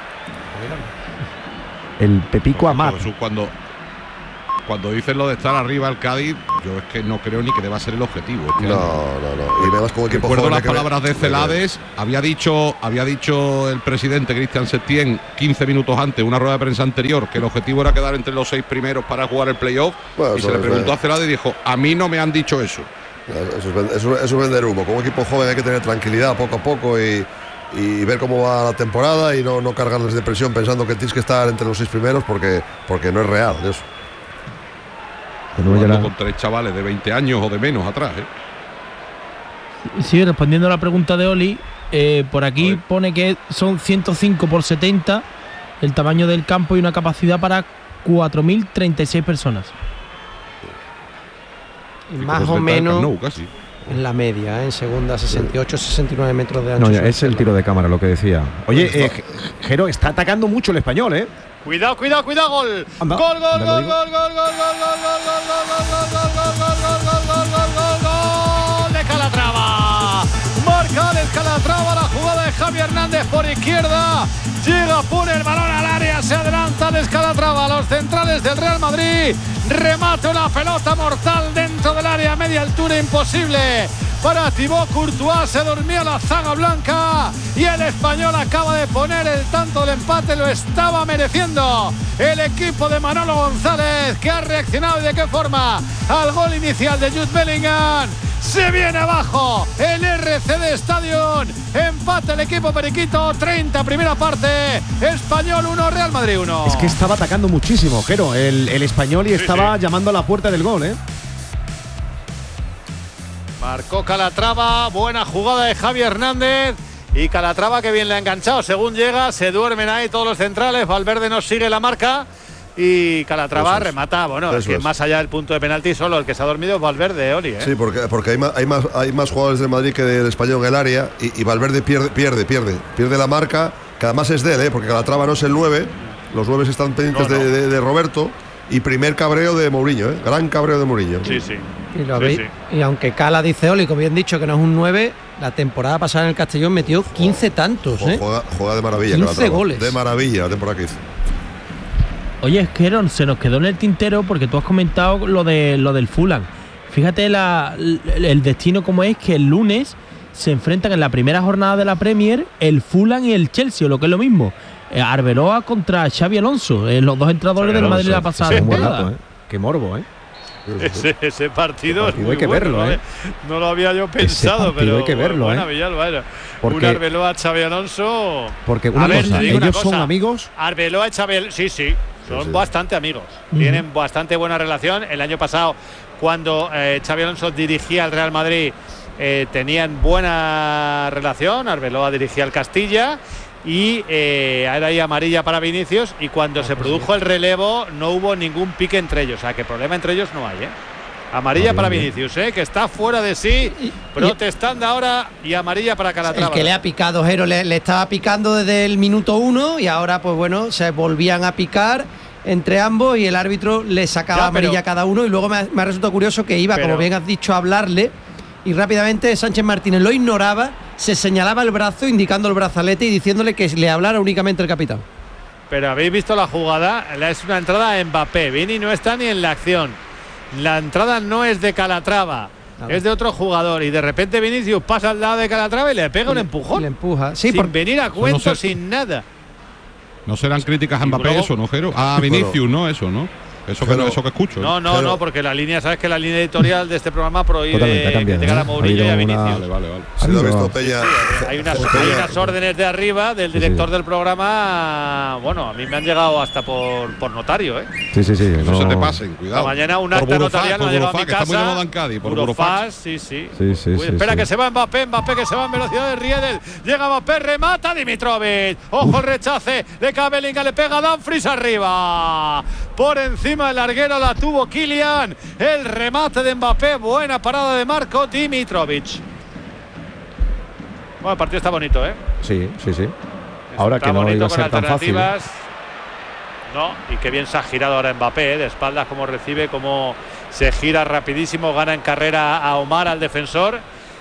S4: El Pepico Amat.
S2: Jesús, cuando, cuando dices lo de estar arriba el Cádiz, yo es que no creo ni que deba ser el objetivo. este
S1: No,
S2: año.
S1: no, no. Y además como equipo
S2: Recuerdo
S1: joven
S2: las
S1: hay que ver-
S2: palabras de
S1: hay que ver.
S2: Celades. Había dicho, había dicho el presidente Cristian Setién quince minutos antes, una rueda de prensa anterior, que el objetivo era quedar entre los seis primeros para jugar el playoff.
S1: Bueno,
S2: y
S1: eso
S2: se le
S1: es
S2: preguntó
S1: verdad.
S2: a Celades y dijo: a mí no me han dicho eso.
S1: Eso es, ven- eso, eso es vender humo. Como equipo joven hay que tener tranquilidad poco a poco y, y ver cómo va la temporada y no, no cargarles de presión pensando que tienes que estar entre los seis primeros porque, porque no es real eso.
S4: Que luego ya
S2: Jugando
S4: la-
S2: con tres chavales de veinte años o de menos atrás. ¿eh?
S6: Sí, respondiendo a la pregunta de Oli, eh, por aquí
S2: Joder.
S6: pone que son ciento cinco por setenta el tamaño del campo y una capacidad para cuatro mil treinta y seis personas.
S3: Y
S2: Y
S3: más
S2: como
S3: o
S2: setenta del
S3: menos
S2: Camp Nou, casi.
S3: en la media, ¿eh? En segunda sesenta y ocho, sesenta y nueve metros de ancho.
S4: No, ya,
S3: suele
S4: es el
S3: ser
S4: tiro
S3: la-
S4: de cámara lo que decía. Oye,
S1: Bueno,
S4: eh, Jero, está atacando mucho el Español, ¿eh?
S5: Cuidado, cuidado, cuidado, gol.
S4: Anda,
S5: Gol, gol,
S4: te lo
S5: gol,
S4: digo.
S5: gol, gol, gol, gol, gol, gol, gol, gol, gol, gol, gol, gol, gol, gol, gol, gol, gol, gol de Calatrava. Marca Alex Calatrava, la jugada de Javi Hernández por izquierda. Llega, pone el balón al área, se adelanta Alex Calatrava. Los centrales del Real Madrid. Remate una pelota mortal dentro del área, media altura, imposible para Thibaut Courtois. Se durmió la zaga blanca y el español acaba de poner el tanto del empate. Lo estaba mereciendo el equipo de Manolo González, que ha reaccionado y de qué forma al gol inicial de Jude Bellingham. Se viene abajo el R C D Stadium. Empate el equipo periquito. treinta primera parte. Español uno, Real Madrid uno.
S4: Es que estaba atacando muchísimo, Jero, el, el Español y
S5: Sí,
S4: estaba
S5: sí.
S4: llamando a la puerta del gol, ¿eh?
S5: Marcó Calatrava. Buena jugada de Javi Hernández. Y Calatrava que bien le ha enganchado. Según llega, se duermen ahí todos los centrales. Valverde nos sigue la marca. Y Calatrava
S1: Eso es.
S5: remata. Bueno, es
S1: Eso
S5: que
S1: es.
S5: más allá del punto de penalti, solo el que se ha dormido es Valverde, Oli. ¿eh?
S1: Sí, porque, porque hay, más, hay, más, hay más jugadores del Madrid que del Español en el área y, y Valverde pierde, pierde, pierde. Pierde la marca, que además es de él, ¿eh? Porque Calatrava no es el nueve. Los nueve están pendientes
S5: No, no.
S1: De, de- de Roberto. Y primer cabreo de Mourinho, ¿eh? Gran cabreo de Mourinho.
S5: Sí, sí.
S3: Y, lo
S5: Sí,
S3: habéis-
S5: sí.
S3: y aunque Cala dice Oli, como bien dicho, que no es un nueve, la temporada pasada en el Castellón metió quince tantos,
S1: Jo-
S3: ¿eh?
S1: Juega, juega de maravilla.
S3: quince
S1: Calatrava.
S3: goles.
S1: De maravilla la temporada que hizo.
S6: Oye, es que Aaron, se nos quedó en el tintero porque tú has comentado lo de lo del Fulham. Fíjate la, el, el destino como es que el lunes se enfrentan en la primera jornada de la Premier el Fulham y el Chelsea, o lo que es lo mismo. Eh, Arbeloa contra Xavi Alonso, eh, los dos entrenadores
S5: Xavi
S6: del Madrid la
S5: Alonso.
S6: pasada
S4: Sí, un buen
S6: temporada.
S4: dato, ¿eh? Qué morbo, ¿eh?
S5: Ese, ese partido,
S4: Ese partido
S5: es muy
S4: hay que
S5: bueno,
S4: verlo,
S5: ¿no?
S4: ¿eh?
S5: No lo había yo pensado,
S4: partido
S5: pero
S4: hay que verlo,
S5: buena
S4: ¿eh?
S5: Villalba era.
S4: Porque-
S5: Un Arbeloa, Xavi Alonso.
S4: Porque
S5: A
S4: una
S5: ver,
S4: cosa,
S5: te digo una
S4: ellos son
S5: cosa.
S4: amigos.
S5: Arbeloa y Xavi Al- sí, sí, son
S1: Sí, sí.
S5: bastante amigos. Tienen bastante buena relación. El año pasado, cuando eh, Xavi Alonso dirigía al Real Madrid, eh, tenían buena relación. Arbeloa dirigía al Castilla. Y eh, era ahí amarilla para Vinicius. Y cuando se produjo el relevo, no hubo ningún pique entre ellos. O sea, que problema entre ellos no hay, ¿eh? Amarilla
S4: Ah, bien,
S5: para
S4: bien.
S5: Vinicius, ¿eh? Que está fuera de sí,
S3: Y-
S5: protestando ahora. Y amarilla para Calatrava.
S3: El que le ha picado, Jero, le, le estaba picando desde el minuto uno y ahora, pues bueno, se volvían a picar entre ambos y el árbitro le sacaba
S5: Ya, pero-
S3: amarilla a cada uno y luego me ha, me ha resultado curioso que iba,
S5: Pero-
S3: como bien has dicho, a hablarle y rápidamente Sánchez Martínez lo ignoraba, se señalaba el brazo indicando el brazalete y diciéndole que le hablara únicamente el capitán.
S5: Pero habéis visto la jugada, La- es una entrada a Mbappé. Vini no está ni en la acción. La entrada no es de Calatrava,
S3: Nada.
S5: es de otro jugador. Y de repente Vinicius pasa al lado de Calatrava y le pega un
S3: Y
S5: empujón.
S3: le empuja. Sí,
S5: sin
S3: por-
S5: venir a cuento,
S2: sé.
S5: sin nada.
S2: No serán críticas a
S5: Y
S2: Mbappé,
S5: luego-
S2: eso, ¿no, Jero? Ah, Vinicius, no, eso, ¿no? Eso que,
S1: Pero-
S2: no, eso que escucho. ¿eh?
S5: No, no,
S1: Pero-
S5: no, porque la línea, sabes que la línea editorial de este programa prohíbe
S4: Totalmente, ha cambiado,
S5: criticar
S4: ¿eh?
S5: a Mourinho
S4: Ha
S5: y a
S4: habido
S5: Vinicius.
S4: una-
S2: Vale, vale, vale.
S1: Si lo ha
S4: Amigo.
S1: visto Peña.
S5: Hay unas,
S1: Peña-
S5: hay unas órdenes de arriba del
S4: Sí,
S5: director
S4: sí.
S5: del programa. Bueno, a mí me han llegado hasta por, por notario, ¿eh?
S4: Sí, sí, sí.
S2: No,
S4: no-
S2: se te pasen,
S5: Esta
S2: cuidado.
S5: mañana un
S2: Por
S5: acta
S2: Burofax,
S5: notarial no
S2: por
S5: ha llegado a
S2: Burofax,
S5: mi
S2: que está muy de
S5: casa.
S2: moda en Cádiz, por
S5: Burofax,
S2: Burofax.
S5: sí, sí.
S4: Sí, sí,
S5: Uy,
S4: sí,
S5: espera
S4: sí.
S5: que se va Mbappé, Mbappé que se va en velocidad de Riedel. Llega Mbappé, remata Dimitrovic. Ojo el rechace de Kabelinga, le pega Dumfries arriba. Por encima del larguero la tuvo Kylian. El remate de Mbappé, buena parada de Marco Dimitrovic. Bueno, el partido está bonito, ¿eh?
S4: Sí, sí, sí. Ahora
S5: está
S4: que no iba a
S5: con
S4: ser tan fácil.
S5: No, y qué bien se ha girado ahora Mbappé, ¿eh? De espaldas, como recibe, como se gira rapidísimo, gana en carrera a Omar, al defensor.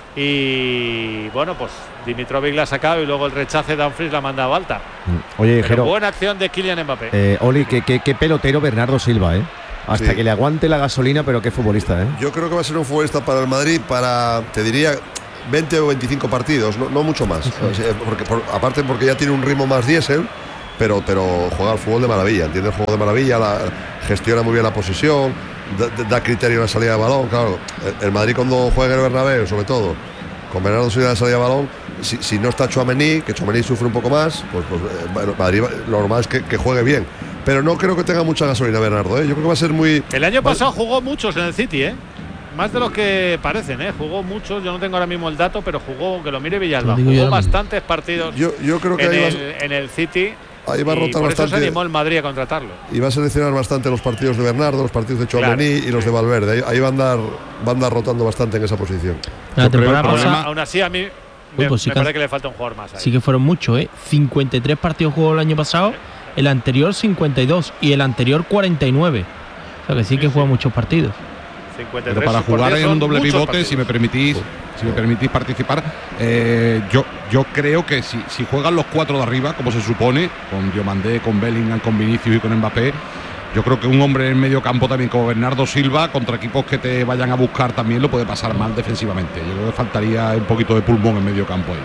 S5: Y bueno, pues Dimitrovic la ha sacado y luego el rechace de Dumfries la ha mandado alta.
S4: Oye,
S5: Pero
S4: Jero,
S5: buena acción de Kylian Mbappé.
S4: eh, Oli, qué, qué, qué pelotero Bernardo Silva, ¿eh? Hasta
S1: Sí.
S4: que le aguante la gasolina, pero qué futbolista, ¿eh?
S1: Yo creo que va a ser un futbolista para el Madrid para, te diría, veinte o veinticinco partidos, no, no mucho más. O sea, porque, por, aparte porque ya tiene un ritmo más diésel, pero, pero juega al fútbol de maravilla, entiende el juego de maravilla, la, gestiona muy bien la posesión, da, da criterio en la salida de balón. Claro, el, el Madrid cuando juega en el Bernabéu, sobre todo, con Bernardo Silva en la salida de balón, si, si no está Tchouaméni, que Tchouaméni sufre un poco más, pues, pues eh, bueno, Madrid lo normal es que, que juegue bien. Pero no creo que tenga mucha gasolina Bernardo, ¿eh? Yo creo que va a ser muy...
S5: El año pasado jugó muchos en el City, ¿eh? Más de los que parecen, ¿eh? Jugó muchos, yo no tengo ahora mismo el dato, pero jugó, que lo mire Villalba,
S6: Lo digo yo
S5: jugó
S6: ahora mismo.
S5: bastantes partidos
S1: Yo, yo creo que
S5: en,
S1: ahí va,
S5: el, en el City.
S1: ahí va a
S5: y
S1: rotar
S5: por eso se
S1: bastante.
S5: animó el Madrid a contratarlo.
S1: Y va a seleccionar bastante los partidos de Bernardo, los partidos de Tchouaméni
S5: Claro,
S1: y los
S5: sí.
S1: de Valverde. Ahí, ahí va a andar, va a andar rotando bastante en esa posición.
S6: La
S2: Yo creo
S6: temporada
S2: que el
S5: Aún,
S2: problema-
S6: pasada
S5: aún así, a mí me,
S6: pues sí
S5: me
S6: que-
S5: parece que le falta un jugador más ahí.
S6: sí que fueron muchos, ¿eh? cincuenta y tres partidos jugados el año pasado, el anterior cincuenta y dos y el anterior cuarenta y nueve. O sea que sí que
S5: Sí,
S6: juega
S5: sí.
S6: muchos partidos.
S5: cincuenta y tres
S2: Pero para
S5: por
S2: jugar
S5: diez
S2: en
S5: son
S2: un doble
S5: muchos
S2: pivote,
S5: partidos.
S2: si me permitís, si me permitís participar, eh, yo, yo creo que si, si juegan los cuatro de arriba, como se supone, con Diomandé, con Bellingham, con Vinicius y con Mbappé, yo creo que un hombre en medio campo también como Bernardo Silva, contra equipos que te vayan a buscar también lo puede pasar mal defensivamente. Yo creo que faltaría un poquito de pulmón en medio campo ahí.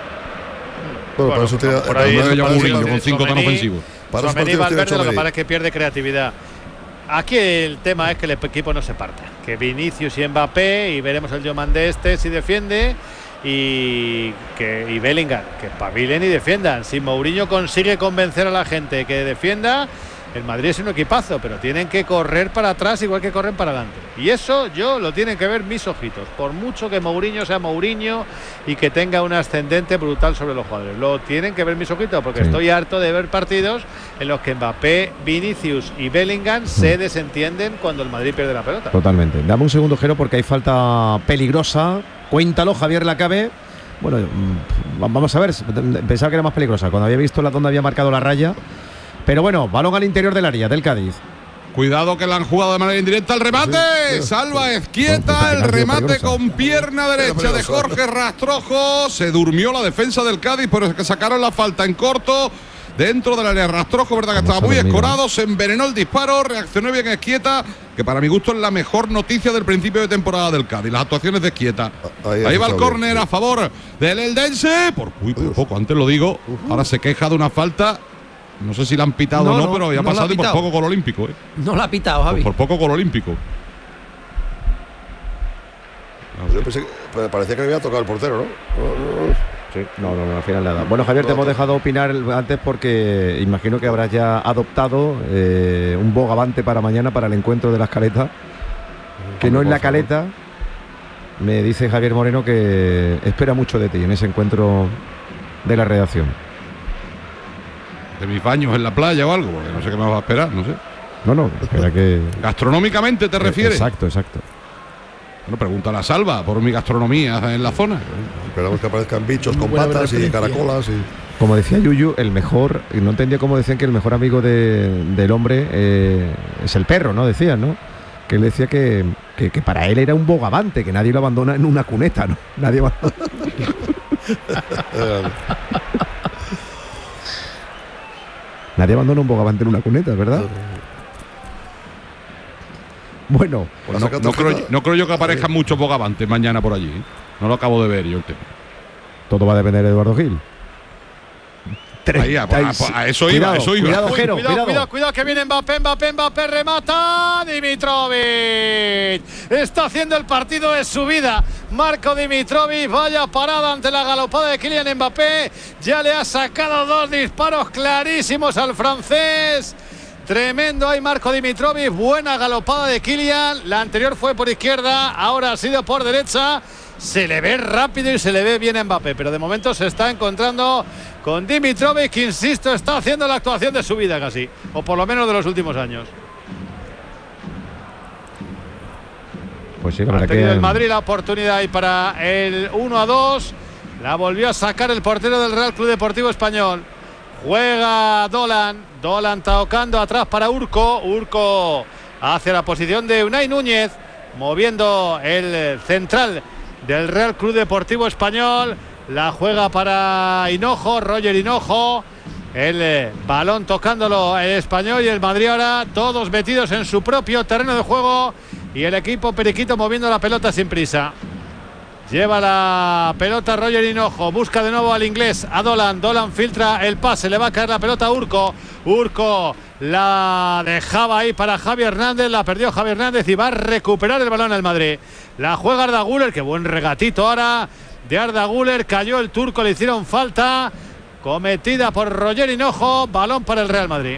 S1: Bueno,
S5: Bueno,
S1: para eso tiene.
S5: por ahí
S2: Yo
S5: es
S2: veo a
S5: para
S2: Mourinho
S5: eso
S2: con cinco tan
S5: Tchouaméni-
S2: ofensivos.
S1: Para los
S5: Tchouaméni y
S1: partidos tiene
S5: Valverde, lo que
S1: Tchouaméni.
S5: pasa es que pierde creatividad. Aquí el tema es que el equipo no se parta. Que Vinicius y Mbappé, y veremos el Diomandé este si defiende, y que y Bellingham, que espabilen y defiendan. Si Mourinho consigue convencer a la gente que defienda, el Madrid es un equipazo, pero tienen que correr para atrás igual que corren para adelante. Y eso yo lo tienen que ver mis ojitos. Por mucho que Mourinho sea Mourinho y que tenga un ascendente brutal sobre los jugadores. Lo tienen que ver mis ojitos, porque
S4: Sí.
S5: estoy harto de ver partidos en los que Mbappé, Vinicius y Bellingham se desentienden cuando el Madrid pierde la pelota.
S4: Totalmente. Dame un segundo, Jero, porque hay falta peligrosa. Cuéntalo, Javier Lacabe. Bueno, mm, vamos a ver. Pensaba que era más peligrosa cuando había visto la donde había marcado la raya. Pero bueno, balón al interior del área del Cádiz.
S2: Cuidado que la han jugado de manera indirecta. El remate.
S1: Sí, sí.
S2: Salva
S4: No,
S2: Ezquieta.
S4: pues,
S2: El
S4: peligrosa,
S2: remate
S4: peligrosa.
S2: con pierna derecha de
S1: peligrosa.
S2: Jorge Rastrojo. Se durmió la defensa del Cádiz, pero es que sacaron la falta en corto. Dentro del área Rastrojo, verdad que
S4: Vamos
S2: estaba
S4: a
S2: muy
S4: dormir,
S2: escorado. Se envenenó el disparo. Reaccionó bien Ezquieta, que para mi gusto es la mejor noticia del principio de temporada del Cádiz. Las actuaciones de Ezquieta.
S1: Ahí
S2: Ahí
S1: ha
S2: va el
S1: estado
S2: córner
S1: bien,
S2: a
S1: sí.
S2: favor del Eldense. Por muy por poco, antes lo digo. Ahora se queja de una falta. No sé si la han pitado
S3: No,
S2: o no,
S3: no,
S2: pero ya ha
S3: no la ha
S2: pasado y por
S3: pitado.
S2: poco gol olímpico. ¿eh?
S3: No la ha pitado, Javi.
S2: Por poco gol olímpico.
S1: Yo pensé que parecía que le había tocado el portero, ¿no? No, no, no.
S4: Sí, no, no, no, al final nada. Bueno, Javier, te hemos dejado opinar antes porque imagino que habrás ya adoptado eh, un bogavante para mañana para el encuentro de las caletas. Que no es la caleta. Me dice Javier Moreno que espera mucho de ti en ese encuentro de la redacción.
S2: De mis baños en la playa o algo, porque no sé qué me va a esperar, no sé.
S4: No, no, espera que.
S2: ¿Gastronómicamente te refieres?
S4: Exacto, exacto.
S2: Bueno, pregunta a la Salva por mi gastronomía en la zona.
S1: Esperamos que aparezcan bichos con
S6: Buena
S1: patas y
S6: referencia.
S1: caracolas. Y...
S4: Como decía Yuyu, el mejor, y no entendía cómo decían que el mejor amigo de- del hombre eh, es el perro, ¿no? Decían, ¿no? Que él decía que, que, que para él era un bogavante, que nadie lo abandona en una cuneta, ¿no? Nadie abandona. Nadie abandona un bogavante en una cuneta, ¿verdad? Bueno,
S2: Pues no, no creo, no creo yo que aparezcan muchos bogavantes mañana por allí. ¿eh? No lo acabo de ver yo el tema.
S4: todo va a depender de Eduardo Gil.
S2: Ahí, a, a- a eso iba, a eso iba.
S4: Cuidado,
S5: Uy,
S4: Jero,
S5: cuidado,
S4: cuidado.
S5: cuidado, cuidado, que viene Mbappé, Mbappé, Mbappé, remata. Dimitrovic está haciendo el partido de su vida. Marco Dimitrovic, vaya parada ante la galopada de Kylian Mbappé. Ya le ha sacado dos disparos clarísimos al francés. Tremendo ahí Marco Dimitrovic, buena galopada de Kylian. La anterior fue por izquierda, ahora ha sido por derecha. Se le ve rápido y se le ve bien a Mbappé, pero de momento se está encontrando con Dimitrovic, que insisto, está haciendo la actuación de su vida casi, o por lo menos de los últimos años.
S4: Pues sí, la
S5: Ha
S4: verdad
S5: tenido
S4: que
S5: el Madrid la oportunidad ahí para el uno a dos. La volvió a sacar el portero del Real Club Deportivo Español. Juega Dolan. Dolan tocando atrás para Urco. Urco hacia la posición de Unai Núñez, moviendo el central del Real Club Deportivo Español. La juega para Hinojo, Roger Hinojo. El eh, balón tocándolo el Español y el Madrid ahora todos metidos en su propio terreno de juego y el equipo periquito moviendo la pelota sin prisa. Lleva la pelota Roger Hinojo, busca de nuevo al inglés, a Dolan. Dolan filtra el pase, le va a caer la pelota a Urco. Urco la dejaba ahí para Javi Hernández, la perdió Javi Hernández y va a recuperar el balón el Madrid. La juega Arda Güler, qué buen regatito ahora de Arda Güler, cayó el turco, le hicieron falta. Cometida por Roger Hinojo, balón para el Real Madrid.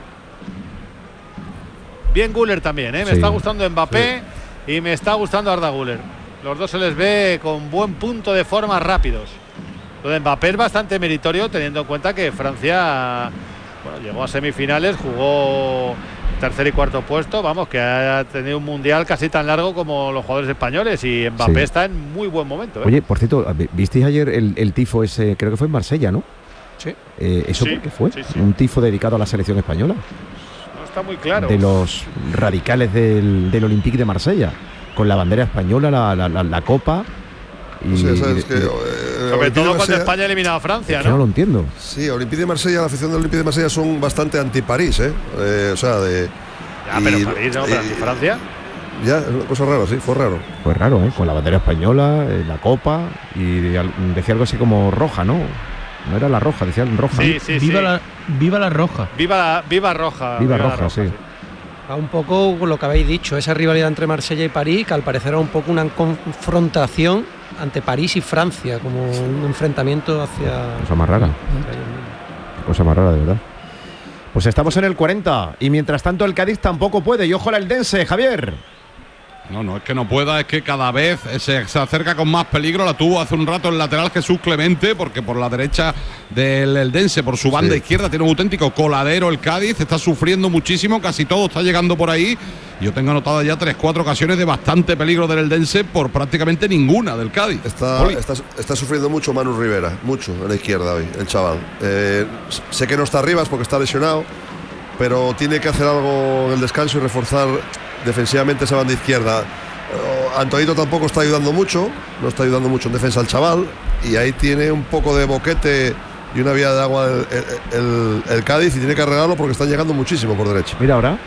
S5: Bien Güler también, ¿eh? Me sí. está gustando Mbappé sí. y me está gustando Arda Güler. Los dos se les ve con buen punto de forma, rápidos. Lo de Mbappé es bastante meritorio teniendo en cuenta que Francia, bueno, llegó a semifinales, jugó tercer y cuarto puesto, vamos, que ha tenido un mundial casi tan largo como los jugadores españoles y Mbappé sí. está en muy buen momento, ¿eh?
S4: Oye, por cierto, ¿visteis ayer el, el tifo ese? Creo que fue en Marsella, ¿no?
S5: Sí.
S4: Eh, ¿Eso
S5: sí,
S4: por qué fue?
S5: Sí, sí.
S4: Un tifo dedicado a la selección española.
S5: No está muy claro.
S4: De los radicales del, del Olympique de Marsella, con la bandera española, la, la, la, la copa. Y,
S1: sí, sabes que,
S4: y,
S1: eh,
S5: sobre todo cuando España ha eliminado a Francia,
S4: es
S5: ¿no?
S4: Que no lo entiendo.
S1: Sí, Olympique de Marsella, la afición del Olympique de Marsella son bastante anti-París, ¿eh? eh o sea, de.
S5: Ya, pero París, ¿no? Pero anti-Francia.
S1: Ya, es una cosa rara, sí, fue raro.
S4: Fue raro, ¿eh? Con la bandera española, eh, la copa y decía algo así como roja, ¿no? No era la roja, decían roja.
S5: Sí, sí,
S6: viva,
S5: sí.
S6: La, viva la roja.
S5: Viva la, viva roja.
S4: Viva, viva roja, roja, sí. sí.
S3: A un poco lo que habéis dicho, esa rivalidad entre Marsella y París, que al parecer era un poco una confrontación ante París y Francia, como un enfrentamiento hacia.
S4: Cosa más rara. Cosa más rara, de verdad. Pues estamos en el cuarenta y mientras tanto el Cádiz tampoco puede. Y ojo al Eldense, Javier.
S2: No, no es que no pueda, es que cada vez se, se acerca con más peligro. La tuvo hace un rato el lateral Jesús Clemente, porque por la derecha del Eldense, por su banda sí. izquierda, tiene un auténtico coladero el Cádiz. Está sufriendo muchísimo, casi todo está llegando por ahí. Yo tengo anotado ya tres, cuatro ocasiones de bastante peligro del Eldense por prácticamente ninguna del Cádiz.
S1: Está, está, está sufriendo mucho Manu Rivera, mucho en la izquierda hoy, el chaval. Eh, sé que no está arriba porque está lesionado, pero tiene que hacer algo en el descanso y reforzar defensivamente esa banda izquierda. uh, Antoito tampoco está ayudando mucho, no está ayudando mucho en defensa al chaval, y ahí tiene un poco de boquete y una vía de agua el, el, el, el Cádiz, y tiene que arreglarlo porque están llegando muchísimo por derecha.
S4: Mira ahora.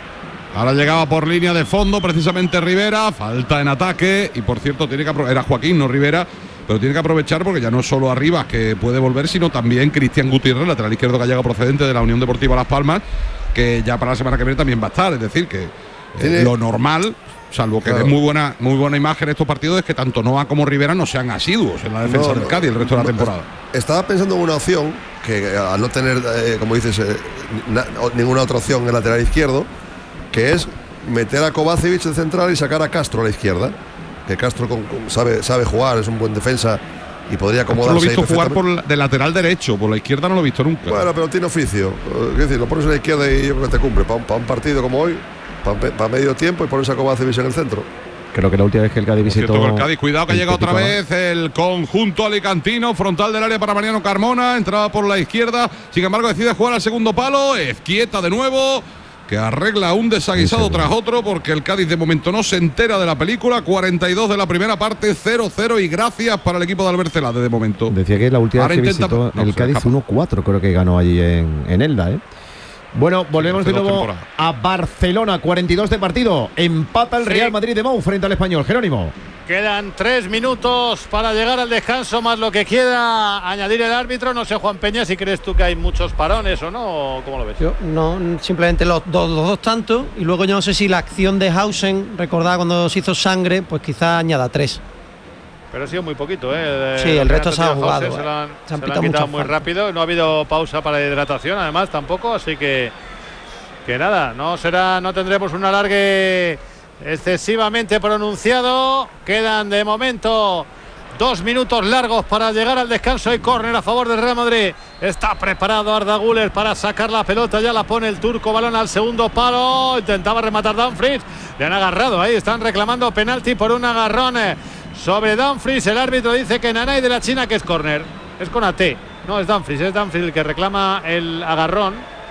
S2: Ahora llegaba por línea de fondo precisamente Rivera, falta en ataque, y por cierto tiene que era Joaquín, no Rivera, pero tiene que aprovechar porque ya no es solo Arribas que puede volver, sino también Cristian Gutiérrez, lateral izquierdo gallego procedente de la Unión Deportiva Las Palmas, que ya para la semana que viene también va a estar. Es decir, que eh, lo normal, salvo que claro. dé muy buena, muy buena imagen estos partidos, es que tanto Noah como Rivera no sean asiduos en la defensa no, del Cádiz el resto no, de la temporada.
S1: Estaba pensando en una opción que, al no tener, eh, como dices, eh, na, ninguna otra opción en el lateral izquierdo, que es meter a Kovacevic de central y sacar a Castro a la izquierda. Que Castro con, con, sabe, sabe jugar, es un buen defensa y podría acomodarse.
S2: Lo he visto jugar por de lateral derecho, por la izquierda no lo he visto nunca.
S1: Bueno, pero tiene oficio. Es decir, lo pones a la izquierda y yo creo que te cumple. Para un, para un partido como hoy, para, para medio tiempo, y pones a Kovacevic en el centro.
S4: Creo que la última vez que el Cádiz visitó.
S2: Cierto, el Cádiz, cuidado que llega otra vez el conjunto alicantino, frontal del área para Mariano Carmona, entraba por la izquierda, sin embargo decide jugar al segundo palo, Ezquieta de nuevo, que arregla un desaguisado tras otro, porque el Cádiz de momento no se entera de la película. Cuarenta y dos de la primera parte, cero cero, y gracias para el equipo de Albert Celade de momento.
S4: Decía que la última Ahora vez que intenta, visitó no, el Cádiz uno cuatro, creo que ganó allí en, en Elda, ¿eh? Bueno, volvemos sí, de nuevo a Barcelona. Cuarenta y dos de partido, empata el sí. Real Madrid de Mou frente al Español. Jerónimo.
S5: Quedan tres minutos para llegar al descanso, más lo que quiera añadir el árbitro. No sé, Juan Peña, si crees tú que hay muchos parones o no, ¿cómo lo ves?
S3: Yo no, simplemente los dos, los dos tantos, y luego yo no sé si la acción de Hausen, recordada cuando se hizo sangre, pues quizá añada tres.
S5: Pero ha sido muy poquito, ¿eh? El,
S3: sí, el, el resto se ha jugado.
S5: Hausen,
S3: eh.
S5: se lo han,
S3: se han,
S5: se lo han quitado muy falta. rápido, no ha habido pausa para hidratación, además tampoco, así que que nada, no será, no tendremos un alargue excesivamente pronunciado. Quedan de momento dos minutos largos para llegar al descanso. Hay córner a favor del Real Madrid. Está preparado Arda Güler para sacar la pelota. Ya la pone el turco, balón al segundo palo. Intentaba rematar Dumfries. Le han agarrado ahí. Están reclamando penalti por un agarrón sobre Dumfries. El árbitro dice que Nanay de la China, que es córner. Es con A T. No, es Dumfries, es Dumfries el que reclama el agarrón.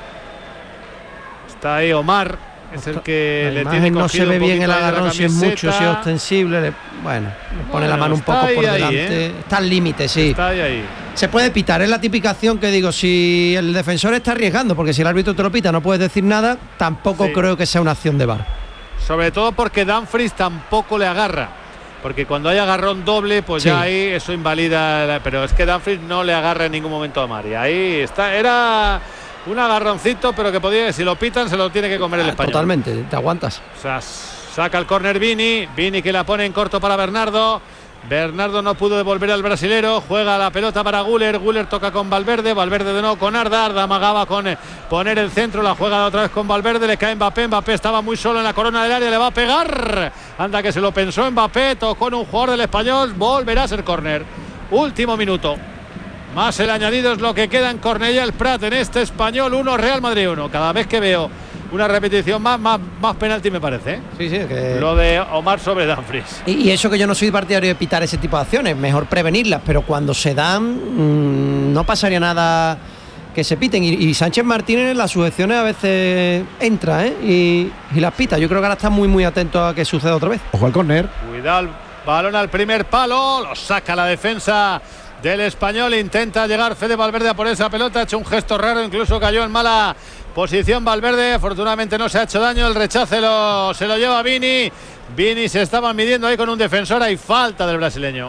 S5: Está ahí Omar, es el que
S3: la
S5: le tiene cogido.
S3: No se ve bien el agarrón, si es mucho, si es ostensible. Le, bueno, le pone bueno, la mano un poco por ahí, delante. ¿eh? Está al límite, sí.
S5: Está ahí, ahí.
S3: Se puede pitar, es la típica acción que digo, si el defensor está arriesgando, porque si el árbitro te lo pita no puedes decir nada, tampoco sí. creo que sea una acción de V A R.
S5: Sobre todo porque Dumfries tampoco le agarra. Porque cuando hay agarrón doble, pues sí. ya ahí eso invalida. Pero es que Dumfries no le agarra en ningún momento a Mari. Ahí está, era un agarroncito, pero que podía, si lo pitan, se lo tiene que comer el español.
S3: Totalmente, te aguantas.
S5: O sea, saca el córner Vini. Vini que la pone en corto para Bernardo. Bernardo no pudo devolver al brasilero, juega la pelota para Güler, Güler toca con Valverde, Valverde de nuevo con Arda, Arda amagaba con eh, poner el centro, la juega otra vez con Valverde, le cae Mbappé, Mbappé estaba muy solo en la corona del área, le va a pegar, anda que se lo pensó Mbappé, tocó en un jugador del Español, volverá a ser córner, último minuto, más el añadido es lo que queda en Cornellà el Prat en este Español uno, Real Madrid uno, cada vez que veo una repetición más, más, más penalti me parece, ¿eh?
S3: Sí, sí, que...
S5: lo de Omar sobre Dumfries.
S3: Y, y eso que yo no soy partidario de pitar ese tipo de acciones, mejor prevenirlas, pero cuando se dan mmm, no pasaría nada que se piten. Y, y Sánchez Martínez en las sujeciones a veces entra, ¿eh? Y, y las pita. Yo creo que ahora está muy muy atento a que suceda otra vez.
S4: Ojo al córner.
S5: Cuidado, el balón al primer palo, lo saca la defensa del Español, intenta llegar Fede Valverde a por esa pelota, ha hecho un gesto raro, incluso cayó en mala posición Valverde, afortunadamente no se ha hecho daño, el rechace lo, se lo lleva Vini, Vini se estaba midiendo ahí con un defensor, hay falta del brasileño,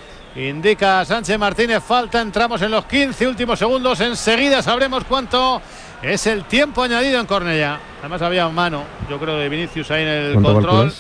S5: indica Sánchez Martínez, falta, entramos en los quince últimos segundos, enseguida sabremos cuánto es el tiempo añadido en Cornellà, además había mano, yo creo de Vinicius ahí en el control.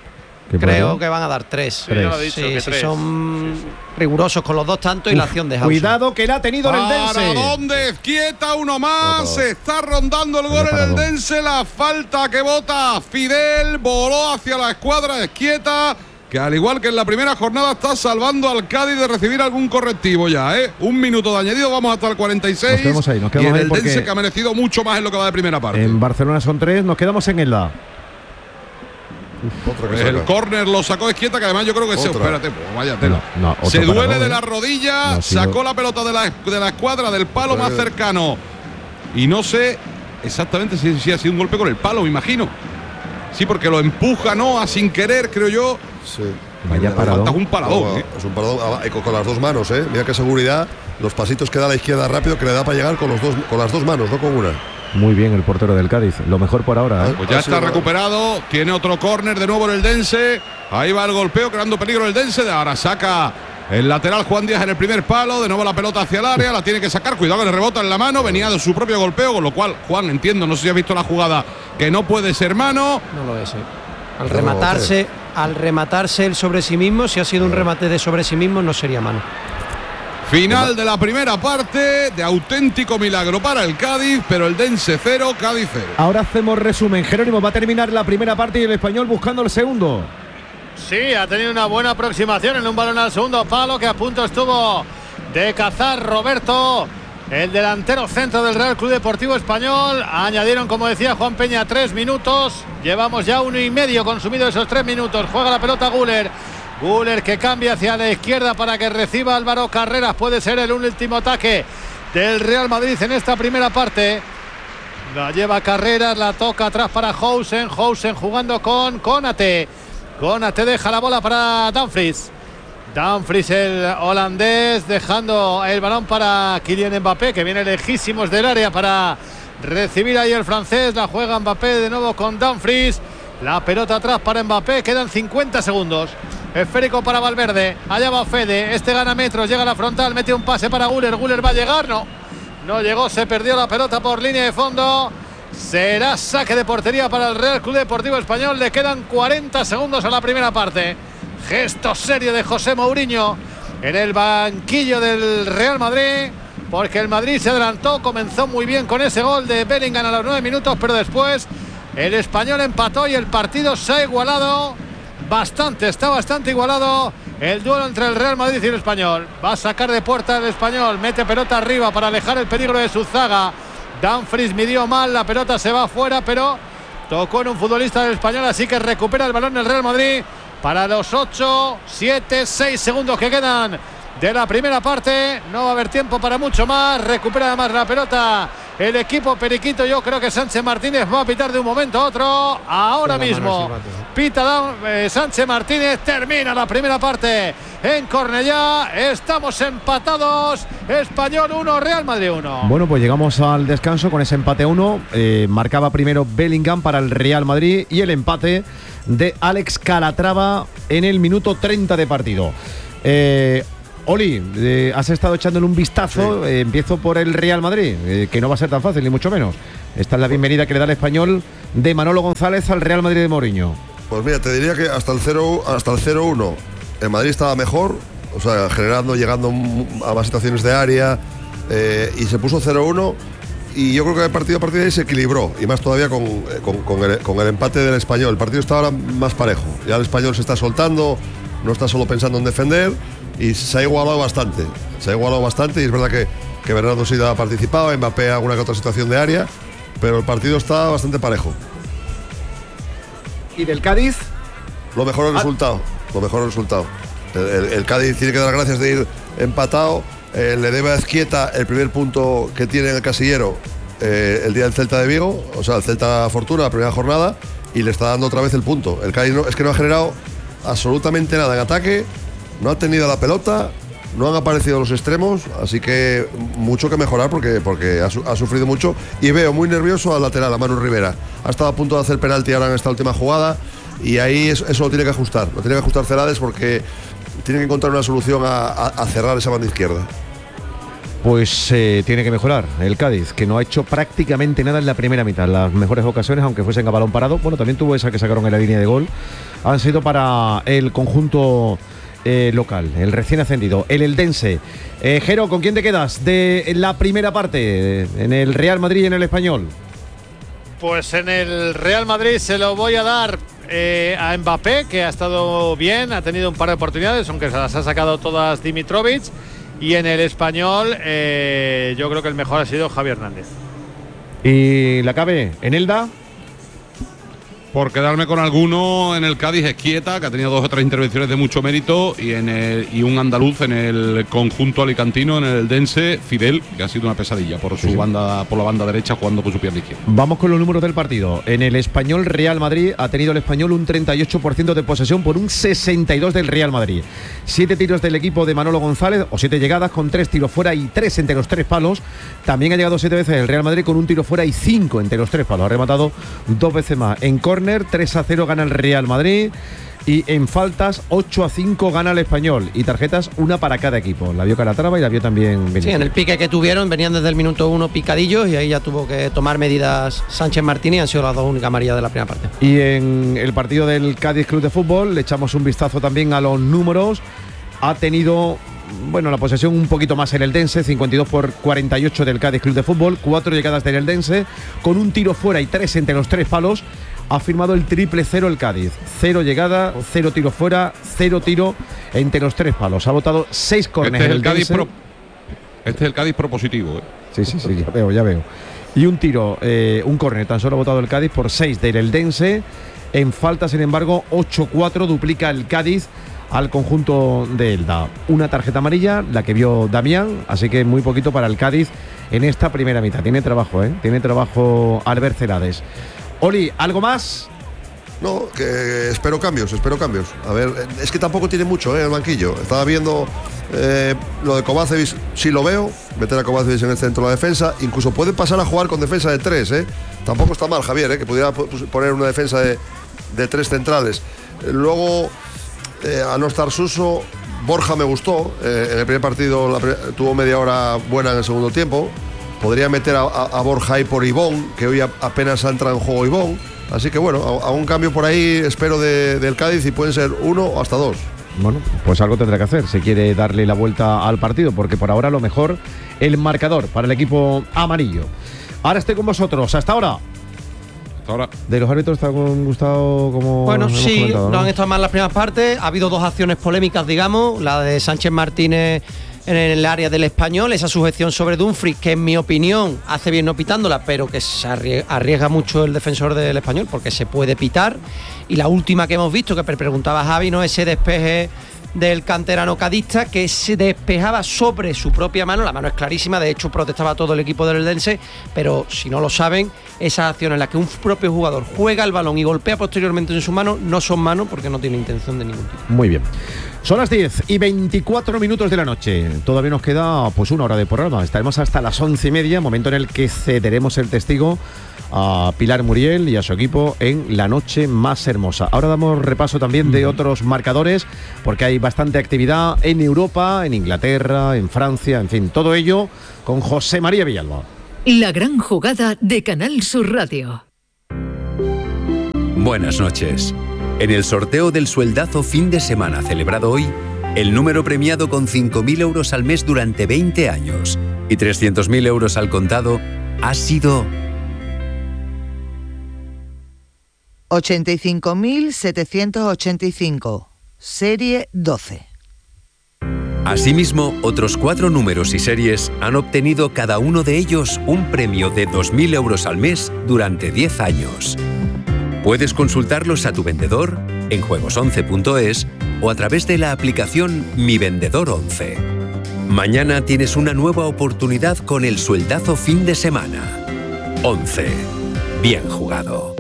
S3: Creo que van a dar tres.
S5: Sí,
S3: tres.
S5: Dicho,
S3: sí,
S5: que
S3: sí,
S5: tres.
S3: son
S5: sí, sí.
S3: rigurosos con los dos tantos y Uf, la acción de Hausen.
S4: Cuidado que la ha tenido en el Dense.
S2: ¿Para dónde? Quieta uno más. Se está rondando el gol en el Dense. La falta que bota Fidel. Voló hacia la escuadra de Esquieta, que al igual que en la primera jornada está salvando al Cádiz de recibir algún correctivo ya, ¿eh? Un minuto de añadido, vamos hasta el cuarenta y seis. Nos
S4: quedamos ahí, nos quedamos
S2: y en
S4: ahí
S2: el Dense que ha merecido mucho más en lo que va de primera parte.
S4: En Barcelona son tres, nos quedamos en Elda.
S2: Pues el córner lo sacó Esquieta, que además yo creo que se. Espérate, pues vaya tela. No, no, se duele parador, de la rodilla, no, si sacó no. la pelota de la, de la escuadra del palo más cercano. Y no sé exactamente si, si ha sido un golpe con el palo, me imagino. Sí, porque lo empuja, ¿no? A sin querer, creo yo.
S1: Sí.
S2: Vaya paradón. Es un paradón. No,
S1: ¿eh? Es un paradón con las dos manos, ¿eh? Mira qué seguridad. Los pasitos que da a la izquierda rápido, que le da para llegar con, los dos, con las dos manos, no con una.
S4: Muy bien el portero del Cádiz, lo mejor por ahora, ¿eh?
S2: Pues ya está recuperado, tiene otro córner de nuevo en el Dense, ahí va el golpeo, creando peligro el Dense, ahora saca el lateral Juan Díaz en el primer palo, de nuevo la pelota hacia el área, la tiene que sacar, cuidado que le rebota en la mano, venía de su propio golpeo, con lo cual, Juan, entiendo, no sé si has visto la jugada, que no puede ser mano.
S3: No lo es, ¿eh? Al rematarse, al rematarse el sobre sí mismo, si ha sido un remate de sobre sí mismo, no sería mano.
S2: Final de la primera parte, de auténtico milagro para el Cádiz, pero el Dense cero, Cádiz cero.
S4: Ahora hacemos resumen. Jerónimo, va a terminar la primera parte y el Español buscando el segundo.
S5: Sí, ha tenido una buena aproximación en un balón al segundo palo, que a punto estuvo de cazar Roberto, el delantero centro del Real Club Deportivo Español. Añadieron, como decía Juan Peña, tres minutos. Llevamos ya uno y medio consumido esos tres minutos. Juega la pelota Güler. Güler que cambia hacia la izquierda para que reciba Álvaro Carreras. Puede ser el último ataque del Real Madrid en esta primera parte. La lleva Carreras, la toca atrás para Hausen. Hausen jugando con Konate. Konate deja la bola para Dumfries. Dumfries, el holandés, dejando el balón para Kylian Mbappé, que viene lejísimos del área para recibir ahí el francés. La juega Mbappé de nuevo con Dumfries. La pelota atrás para Mbappé, quedan cincuenta segundos. Esférico para Valverde, allá va Fede, este gana metros, llega a la frontal, mete un pase para Güler, Güler va a llegar, no, no llegó, se perdió la pelota por línea de fondo. Será saque de portería para el Real Club Deportivo Español, le quedan cuarenta segundos a la primera parte. Gesto serio de José Mourinho en el banquillo del Real Madrid, porque el Madrid se adelantó, comenzó muy bien con ese gol de Bellingham a los nueve minutos, pero después el Español empató y el partido se ha igualado bastante, está bastante igualado el duelo entre el Real Madrid y el Español. Va a sacar de puerta el Español, mete pelota arriba para alejar el peligro de su zaga. Dumfries midió mal, la pelota se va afuera, pero tocó en un futbolista del Español, así que recupera el balón el Real Madrid para los ocho, siete, seis segundos que quedan de la primera parte. No va a haber tiempo para mucho más. Recupera además la pelota el equipo periquito. Yo creo que Sánchez Martínez va a pitar de un momento a otro. Ahora mismo pita eh, Sánchez Martínez. Termina la primera parte en Cornellá. Estamos empatados. Español uno, Real Madrid uno.
S4: Bueno, pues llegamos al descanso con ese empate uno. Eh, marcaba primero Bellingham para el Real Madrid y el empate de Alex Calatrava en el minuto treinta de partido. Eh, Oli, eh, has estado echándole un vistazo. Sí. Eh, empiezo por el Real Madrid, eh, que no va a ser tan fácil, ni mucho menos. Esta es la bienvenida que le da el Español de Manolo González al Real Madrid de Mourinho.
S1: Pues mira, te diría que hasta el cero uno el Madrid estaba mejor, o sea, generando, llegando a más situaciones de área, eh, y se puso cero uno. Y yo creo que el partido a partir de ahí se equilibró, y más todavía con, con, con, el, con el empate del Español. El partido está ahora más parejo. Ya el Español se está soltando, no está solo pensando en defender. Y se ha igualado bastante, se ha igualado bastante y es verdad que, que Bernardo Silva ha participado, Mbappé alguna que otra situación de área, pero el partido está bastante parejo.
S4: ¿Y del Cádiz?
S1: Lo mejor el ah. resultado, lo mejor el resultado. El, el, el Cádiz tiene que dar gracias de ir empatado, eh, le debe a Ezquieta el primer punto que tiene en el casillero eh, el día del Celta de Vigo, o sea, el Celta Fortuna, la primera jornada, y le está dando otra vez el punto. El Cádiz no, es que no ha generado absolutamente nada en ataque. No ha tenido la pelota, no han aparecido los extremos, así que mucho que mejorar porque, porque ha, ha sufrido mucho. Y veo muy nervioso al lateral, a Manu Rivera. Ha estado a punto de hacer penalti ahora en esta última jugada y ahí eso, eso lo tiene que ajustar. Lo tiene que ajustar Celades porque tiene que encontrar una solución a, a, a cerrar esa banda izquierda.
S4: Pues eh, tiene que mejorar el Cádiz, que no ha hecho prácticamente nada en la primera mitad. Las mejores ocasiones, aunque fuesen a balón parado, bueno, también tuvo esa que sacaron en la línea de gol, han sido para el conjunto Eh, local, el recién ascendido, el Eldense. Eh, Jero, ¿con quién te quedas de la primera parte en el Real Madrid y en el Español?
S5: Pues en el Real Madrid se lo voy a dar eh, a Mbappé, que ha estado bien, ha tenido un par de oportunidades, aunque se las ha sacado todas Dimitrovic. Y en el Español eh, yo creo que el mejor ha sido Javi Hernández.
S4: ¿Y la cabe en Elda?
S2: Por quedarme con alguno, en el Cádiz Ezquieta, que ha tenido dos o tres intervenciones de mucho mérito, y en el, y un andaluz en el conjunto alicantino, en el Eldense, Fidel, que ha sido una pesadilla por su sí. banda, por la banda derecha, jugando por su pierna izquierda.
S4: Vamos con los números del partido. En el Español Real Madrid ha tenido el Español un treinta y ocho por ciento de posesión por un sesenta y dos por ciento del Real Madrid. Siete tiros del equipo de Manolo González, o siete llegadas con tres tiros fuera y tres entre los tres palos. También ha llegado siete veces el Real Madrid con un tiro fuera y cinco entre los tres palos. Ha rematado dos veces más. En córner, tres a cero gana el Real Madrid. Y en faltas, ocho a cinco gana el Español. Y tarjetas, una para cada equipo. La vio Calatrava y la vio también Benítez.
S3: Sí, en el pique que tuvieron, venían desde el minuto uno picadillos. Y ahí ya tuvo que tomar medidas Sánchez Martínez. Y han sido las dos únicas amarillas de la primera parte.
S4: Y en el partido del Cádiz Club de Fútbol, le echamos un vistazo también a los números. Ha tenido, bueno, la posesión un poquito más el Eldense, cincuenta y dos por cuarenta y ocho del Cádiz Club de Fútbol. Cuatro llegadas del Eldense, con un tiro fuera y tres entre los tres palos. Ha firmado el triple cero el Cádiz. Cero llegada, cero tiro fuera, cero tiro entre los tres palos. Ha votado seis córneres.
S2: Este es el Cádiz pro, este es el Cádiz propositivo. ¿eh?
S4: Sí, sí, sí, ya veo, ya veo. Y un tiro, eh, un córner, tan solo ha votado el Cádiz por seis del Eldense. En falta, sin embargo, ocho cuatro duplica el Cádiz al conjunto de Elda. Una tarjeta amarilla, la que vio Damián, así que muy poquito para el Cádiz en esta primera mitad. Tiene trabajo, ¿eh? Tiene trabajo Albert Celades. Oli, ¿algo más?
S1: No, que espero cambios, espero cambios. A ver, es que tampoco tiene mucho, ¿eh? El banquillo. Estaba viendo eh, lo de Kovacevic, sí lo veo, meter a Kovacevic en el centro de la defensa. Incluso puede pasar a jugar con defensa de tres, ¿eh? Tampoco está mal, Javier, ¿eh? Que pudiera poner una defensa de, de tres centrales. Luego, eh, a no estar Suso, Borja me gustó. Eh, en el primer partido la, tuvo media hora buena en el segundo tiempo. Podría meter a, a, a Borja y por Ibón, que hoy a, apenas ha entrado en juego Ibón. Así que bueno, a, a un cambio por ahí espero de, del Cádiz y pueden ser uno o hasta dos.
S4: Bueno, pues algo tendrá que hacer. Se quiere darle la vuelta al partido, porque por ahora lo mejor el marcador para el equipo amarillo. Ahora estoy con vosotros. Hasta ahora.
S2: Hasta ahora.
S4: De los árbitros está con Gustavo como.
S3: Bueno, sí, ¿no? No han estado mal las primeras partes. Ha habido dos acciones polémicas, digamos. La de Sánchez Martínez, en el área del Español, esa sujeción sobre Dumfries, que en mi opinión hace bien no pitándola, pero que se arriesga mucho el defensor del Español porque se puede pitar. Y la última que hemos visto, que preguntaba Javi, ¿no? Ese despeje del canterano cadista que se despejaba sobre su propia mano, la mano es clarísima, de hecho protestaba todo el equipo del Eldense, pero si no lo saben, esas acciones en las que un propio jugador juega el balón y golpea posteriormente en su mano no son manos porque no tiene intención de ningún tipo.
S4: Muy bien. Son las diez y veinticuatro minutos de la noche. Todavía nos queda pues una hora de programa. Estaremos hasta las once y media, momento en el que cederemos el testigo a Pilar Muriel y a su equipo en La Noche Más Hermosa. Ahora damos repaso también de otros marcadores, porque hay bastante actividad en Europa, en Inglaterra, en Francia, en fin, todo ello con José María Villalba.
S7: La gran jugada de Canal Sur Radio.
S8: Buenas noches. En el sorteo del sueldazo fin de semana celebrado hoy, el número premiado con cinco mil euros al mes durante veinte años y trescientos mil euros al contado ha sido
S9: ochenta y cinco mil setecientos ochenta y cinco, serie doce.
S8: Asimismo, otros cuatro números y series han obtenido cada uno de ellos un premio de dos mil euros al mes durante diez años. Puedes consultarlos a tu vendedor en juegos once punto es o a través de la aplicación Mi Vendedor once. Mañana tienes una nueva oportunidad con el sueldazo fin de semana. once. Bien jugado.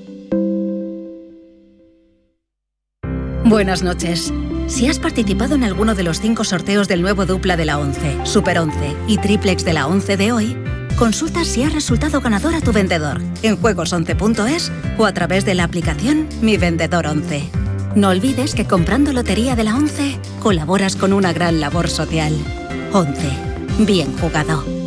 S10: Buenas noches. Si has participado en alguno de los cinco sorteos del nuevo dupla de la once, Super once y Triplex de la once de hoy, consulta si has resultado ganador a tu vendedor en juegos once punto es o a través de la aplicación Mi Vendedor once. No olvides que comprando Lotería de la once colaboras con una gran labor social. once. Bien jugado.